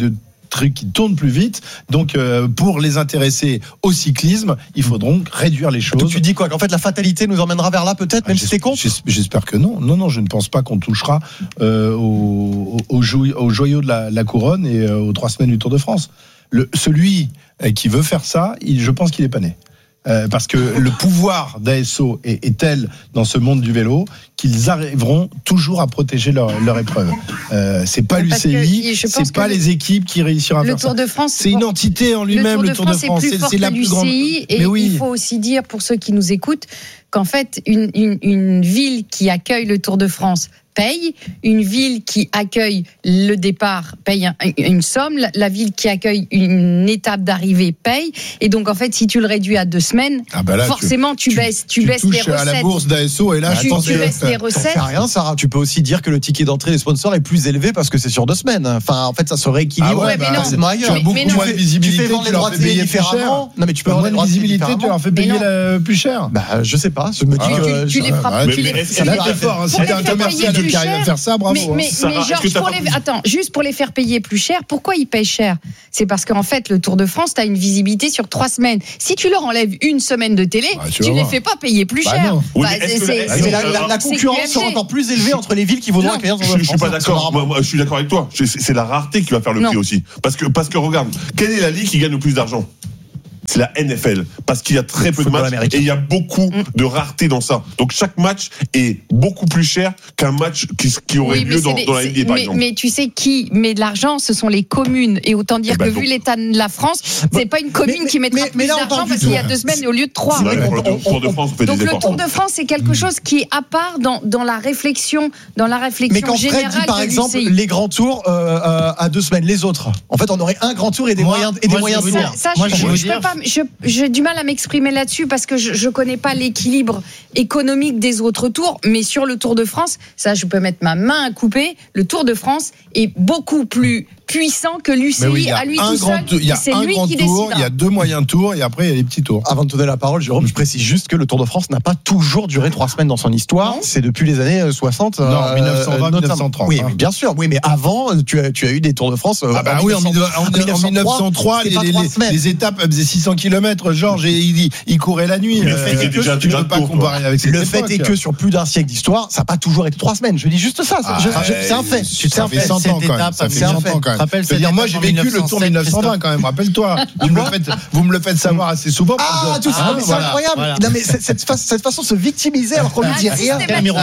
trucs qui tournent plus vite. Donc, euh, pour les intéresser au cyclisme, il faut donc réduire les choses. Donc tu dis quoi? Qu'en fait, la fatalité nous emmènera vers là, peut-être, même ah, si c'est con? J'espère que non. Non, non, je ne pense pas qu'on touchera euh, au, au, au, jou- au joyau de la, la couronne et euh, aux trois semaines du Tour de France. Le, celui qui veut faire ça, il, je pense qu'il est pas né. Euh, parce que le pouvoir d'A S O est, est tel dans ce monde du vélo qu'ils arriveront toujours à protéger leur, leur épreuve. Euh, c'est pas l'U C I, c'est pas les équipes qui réussiront à faire ça. Le Tour de France, c'est une entité en lui-même. Le Tour de France, c'est, c'est la plus grande. Et oui. Il faut aussi dire pour ceux qui nous écoutent qu'en fait, une, une, une ville qui accueille le Tour de France paye, une ville qui accueille le départ paye un, une somme, la, la ville qui accueille une étape d'arrivée paye, et donc en fait si tu le réduis à deux semaines, ah bah là, forcément tu, tu baisses, tu, tu baisses les recettes. À la bourse d'A S O et là tu, je pense tu que baisses les recettes. Ça fait rien, Sarah. Tu peux aussi dire que le ticket d'entrée des sponsors est plus élevé parce que c'est sur deux semaines. Enfin, en fait, ça se rééquilibre. Ah ouais, bah, c'est non. Tu as beaucoup mais non. moins de visibilité, tu fais vendre les droits de payer différemment. Non, mais tu peux avoir moins de visibilité, tu leur fais payer plus cher. Bah, je sais pas. Je me dis que tu les frappes. Ça va être fort. Si t'es un commercial qui arrive à faire ça, bravo. Mais Georges, pour les... attends, juste pour les faire payer plus cher, pourquoi ils payent cher? C'est parce qu'en fait, le Tour de France, tu as une visibilité sur trois semaines. Si tu leur enlèves une semaine de télé, bah, tu, tu les fais pas payer plus bah cher. Oui, bah, c'est, c'est, c'est, la, la, la concurrence sera encore plus élevée entre les villes qui voudront accueillir le Tour de France. Je suis pas d'accord. Moi, moi, je suis d'accord avec toi. C'est, c'est la rareté qui va faire le non. prix aussi. Parce que, parce que regarde, quelle est la ligue qui gagne le plus d'argent? C'est la N F L, parce qu'il y a très peu de matchs américain. Et il y a beaucoup mmh. de rareté dans ça. Donc chaque match est beaucoup plus cher qu'un match qui, qui aurait oui, lieu dans, des, dans la N B A par mais, exemple. Mais tu sais qui met de l'argent, ce sont les communes. Et autant dire que vu l'état de la France, c'est pas une commune mais, qui mettra mais, plus mais là, d'argent parce qu'il y a deux semaines au lieu de trois. C'est vrai, pour le Tour de France, on fait Donc des le Tour de France, c'est quelque chose qui est à part dans, dans la réflexion, dans la réflexion mais quand générale Fred dit, par de exemple, l'U C I. les grands tours euh, euh, à deux semaines, les autres. En fait, on aurait un grand tour et des moi, moyens et des moyens. Ça, je peux pas. J'ai du mal à m'exprimer là-dessus parce que je ne connais pas l'équilibre économique des autres tours, mais sur le Tour de France, ça je peux mettre ma main à couper, le Tour de France est beaucoup plus puissant que l'U C I oui, à lui tout seul. Il y a c'est un lui grand qui tour, il y a deux moyens tours et après il y a les petits tours. Avant de te donner la parole, Jérôme, je précise juste que le Tour de France n'a pas toujours duré trois semaines dans son histoire. Non. C'est depuis les années soixante. Non, euh, dix-neuf cent vingt, dix-neuf cent trente. Oui, mais bien sûr. Oui, mais avant, tu as, tu as eu des Tours de France. Euh, ah bah en oui, en, en, en, en mille neuf cent trois, les, les, les, les étapes faisaient six cents kilomètres. Georges, il, il courait la nuit. Le fait est que tu ne peux pas comparer avec cette époque. Le fait est que sur plus d'un siècle d'histoire, ça n'a pas toujours été trois semaines. Je dis juste ça. C'est un fait. C'est un fait. Ça fait cent ans quand même. C'est-à-dire moi j'ai vécu le Tour mille neuf cent vingt quand même, rappelle-toi. Vous me le faites, vous me le faites savoir assez souvent. Ah, tout ça, c'est incroyable. Non, mais cette façon de se victimiser alors qu'on ne dit rien,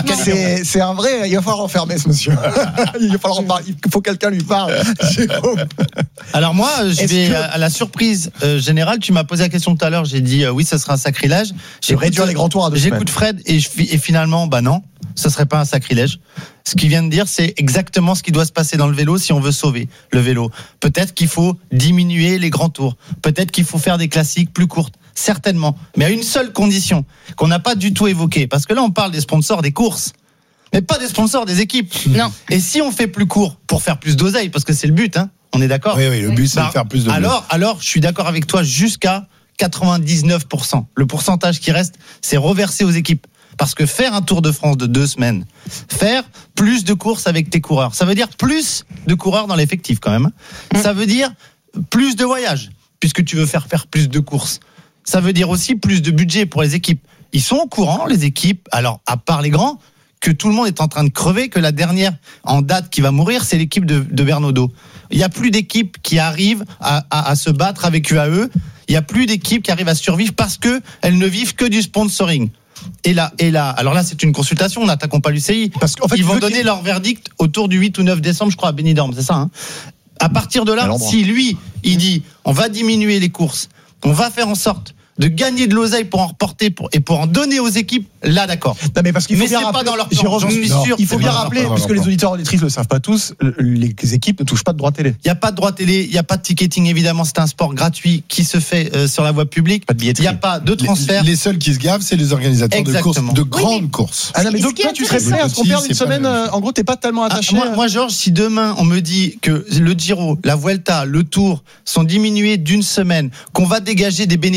c'est un vrai. Il va falloir enfermer ce monsieur. Il va falloir en parler. Il faut que quelqu'un lui parle. Alors moi, je vais à la surprise générale. Tu m'as posé la question tout à l'heure. J'ai dit oui, ça sera un sacrilège. J'ai réduire les grands tours à deux semaines. J'écoute Fred et finalement, bah non. Ce serait pas un sacrilège. Ce qu'il vient de dire, c'est exactement ce qui doit se passer dans le vélo si on veut sauver le vélo. Peut-être qu'il faut diminuer les grands tours. Peut-être qu'il faut faire des classiques plus courtes. Certainement. Mais à une seule condition, qu'on n'a pas du tout évoquée. Parce que là, on parle des sponsors des courses. Mais pas des sponsors des équipes. Non. Et si on fait plus court pour faire plus d'oseille, parce que c'est le but, hein, on est d'accord? Oui, oui, le but, c'est bah, de faire plus d'oseille. Alors, alors, je suis d'accord avec toi jusqu'à quatre-vingt-dix-neuf pour cent. Le pourcentage qui reste, c'est reversé aux équipes. Parce que faire un Tour de France de deux semaines, faire plus de courses avec tes coureurs, ça veut dire plus de coureurs dans l'effectif quand même. Mmh. Ça veut dire plus de voyages, puisque tu veux faire faire plus de courses. Ça veut dire aussi plus de budget pour les équipes. Ils sont au courant, les équipes, alors à part les grands, que tout le monde est en train de crever, que la dernière en date qui va mourir, c'est l'équipe de, de Bernaudo. Il n'y a plus d'équipes qui arrivent à, à, à se battre avec U A E. Il n'y a plus d'équipes qui arrivent à survivre parce qu'elles ne vivent que du sponsoring. Et là, et là, alors là, c'est une consultation, n'attaquons pas l'U C I. Parce qu'en fait, ils vont donner leur verdict autour du huit ou neuf décembre, je crois, à Benidorm, c'est ça, hein. À partir de là, si lui, il dit, on va diminuer les courses, on va faire en sorte de gagner de l'oseille pour en reporter pour, et pour en donner aux équipes, là d'accord. Non mais parce qu'il faut mais bien c'est rappeler, pas dans leur plan, Jérôme, j'en suis non, sûr. Il faut bien rappeler, non, puisque non, les auditeurs et auditrices ne le savent pas tous, les équipes ne touchent pas de droit télé. Il n'y a pas de droit télé, il n'y a pas de ticketing évidemment, c'est un sport gratuit qui se fait euh, sur la voie publique. Pas de billetterie. Il n'y a pas de transfert. Les, les seuls qui se gavent, c'est les organisateurs Exactement. de courses, de grandes oui, courses. Ah non mais donc toi tu serais prêt à ce qu'on perde une semaine, en gros t'es pas tellement attaché. Ah, moi, moi Georges, si demain on me dit que le Giro, la Vuelta, le Tour sont diminués d'une semaine, qu'on va dégager des bénéfices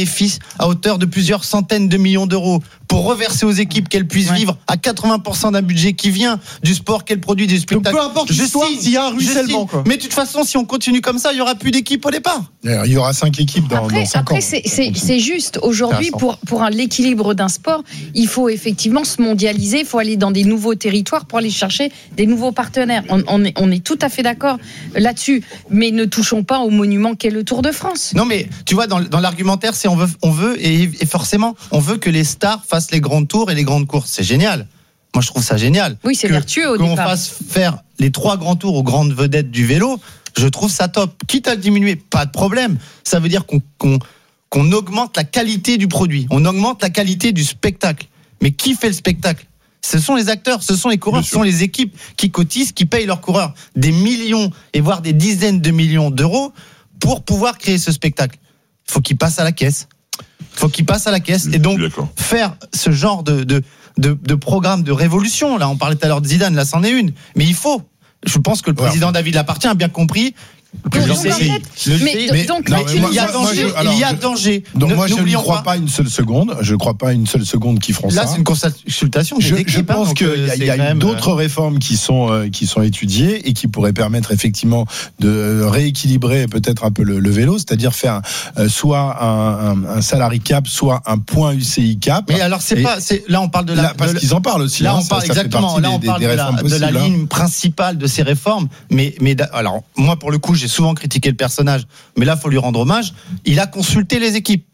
à hauteur de plusieurs centaines de millions d'euros pour reverser aux équipes qu'elles puissent ouais. vivre à quatre-vingts pour cent d'un budget qui vient du sport, qu'elles produisent du spectacle. Donc peu importe l'histoire, s'il y a un ruissellement. Quoi. Mais de toute façon, si on continue comme ça, il y aura plus d'équipes au départ. D'ailleurs, il y aura cinq équipes dans, après, dans cinq après, ans. C'est, c'est, c'est juste aujourd'hui pour pour un, l'équilibre d'un sport, il faut effectivement se mondialiser, il faut aller dans des nouveaux territoires pour aller chercher des nouveaux partenaires. On, on est on est tout à fait d'accord là-dessus, mais ne touchons pas au monument qu'est le Tour de France. Non, mais tu vois, dans, dans l'argumentaire, c'est on veut on veut et, et forcément on veut que les stars fassent les grands tours et les grandes courses. C'est génial. Moi, je trouve ça génial. Oui, c'est que, vertueux au qu'on départ. Qu'on fasse faire les trois grands tours aux grandes vedettes du vélo, je trouve ça top. Quitte à le diminuer, pas de problème. Ça veut dire qu'on, qu'on, qu'on augmente la qualité du produit. On augmente la qualité du spectacle. Mais qui fait le spectacle ? Ce sont les acteurs, ce sont les coureurs, ce sont les équipes qui cotisent, qui payent leurs coureurs des millions et voire des dizaines de millions d'euros pour pouvoir créer ce spectacle. Il faut qu'ils passent à la caisse. Il faut qu'ils passent à la caisse. Et donc, faire ce genre de, de, de, de programme de révolution, là, on parlait tout à l'heure de Zidane, là, c'en est une. Mais il faut. Je pense que le président ouais. David Lapartien a bien compris. Que donc, je sais, fait, je mais, mais, donc, non, mais il y a moi, danger. Moi, je, alors, il y a danger. Donc ne, moi, je ne crois pas. pas une seule seconde. Je ne crois pas une seule seconde qu'ils feront là, ça. Là, c'est une consultation. Je, équipes, je pense hein, qu'il y a, y a même... d'autres réformes qui sont euh, qui sont étudiées et qui pourraient permettre effectivement de rééquilibrer peut-être un peu le, le vélo, c'est-à-dire faire euh, soit un, un, un salary cap, soit un point U C I cap. Mais alors, c'est et pas. C'est, là, on parle de la. Là, parce de, qu'ils en parlent aussi. Là, hein, on parle ça, ça exactement. Là, on des, parle des de, la, possibles, de la hein. ligne principale de ces réformes. Mais mais alors, moi, pour le coup, j'ai souvent critiqué le personnage. Mais là, il faut lui rendre hommage. Il a consulté les équipes.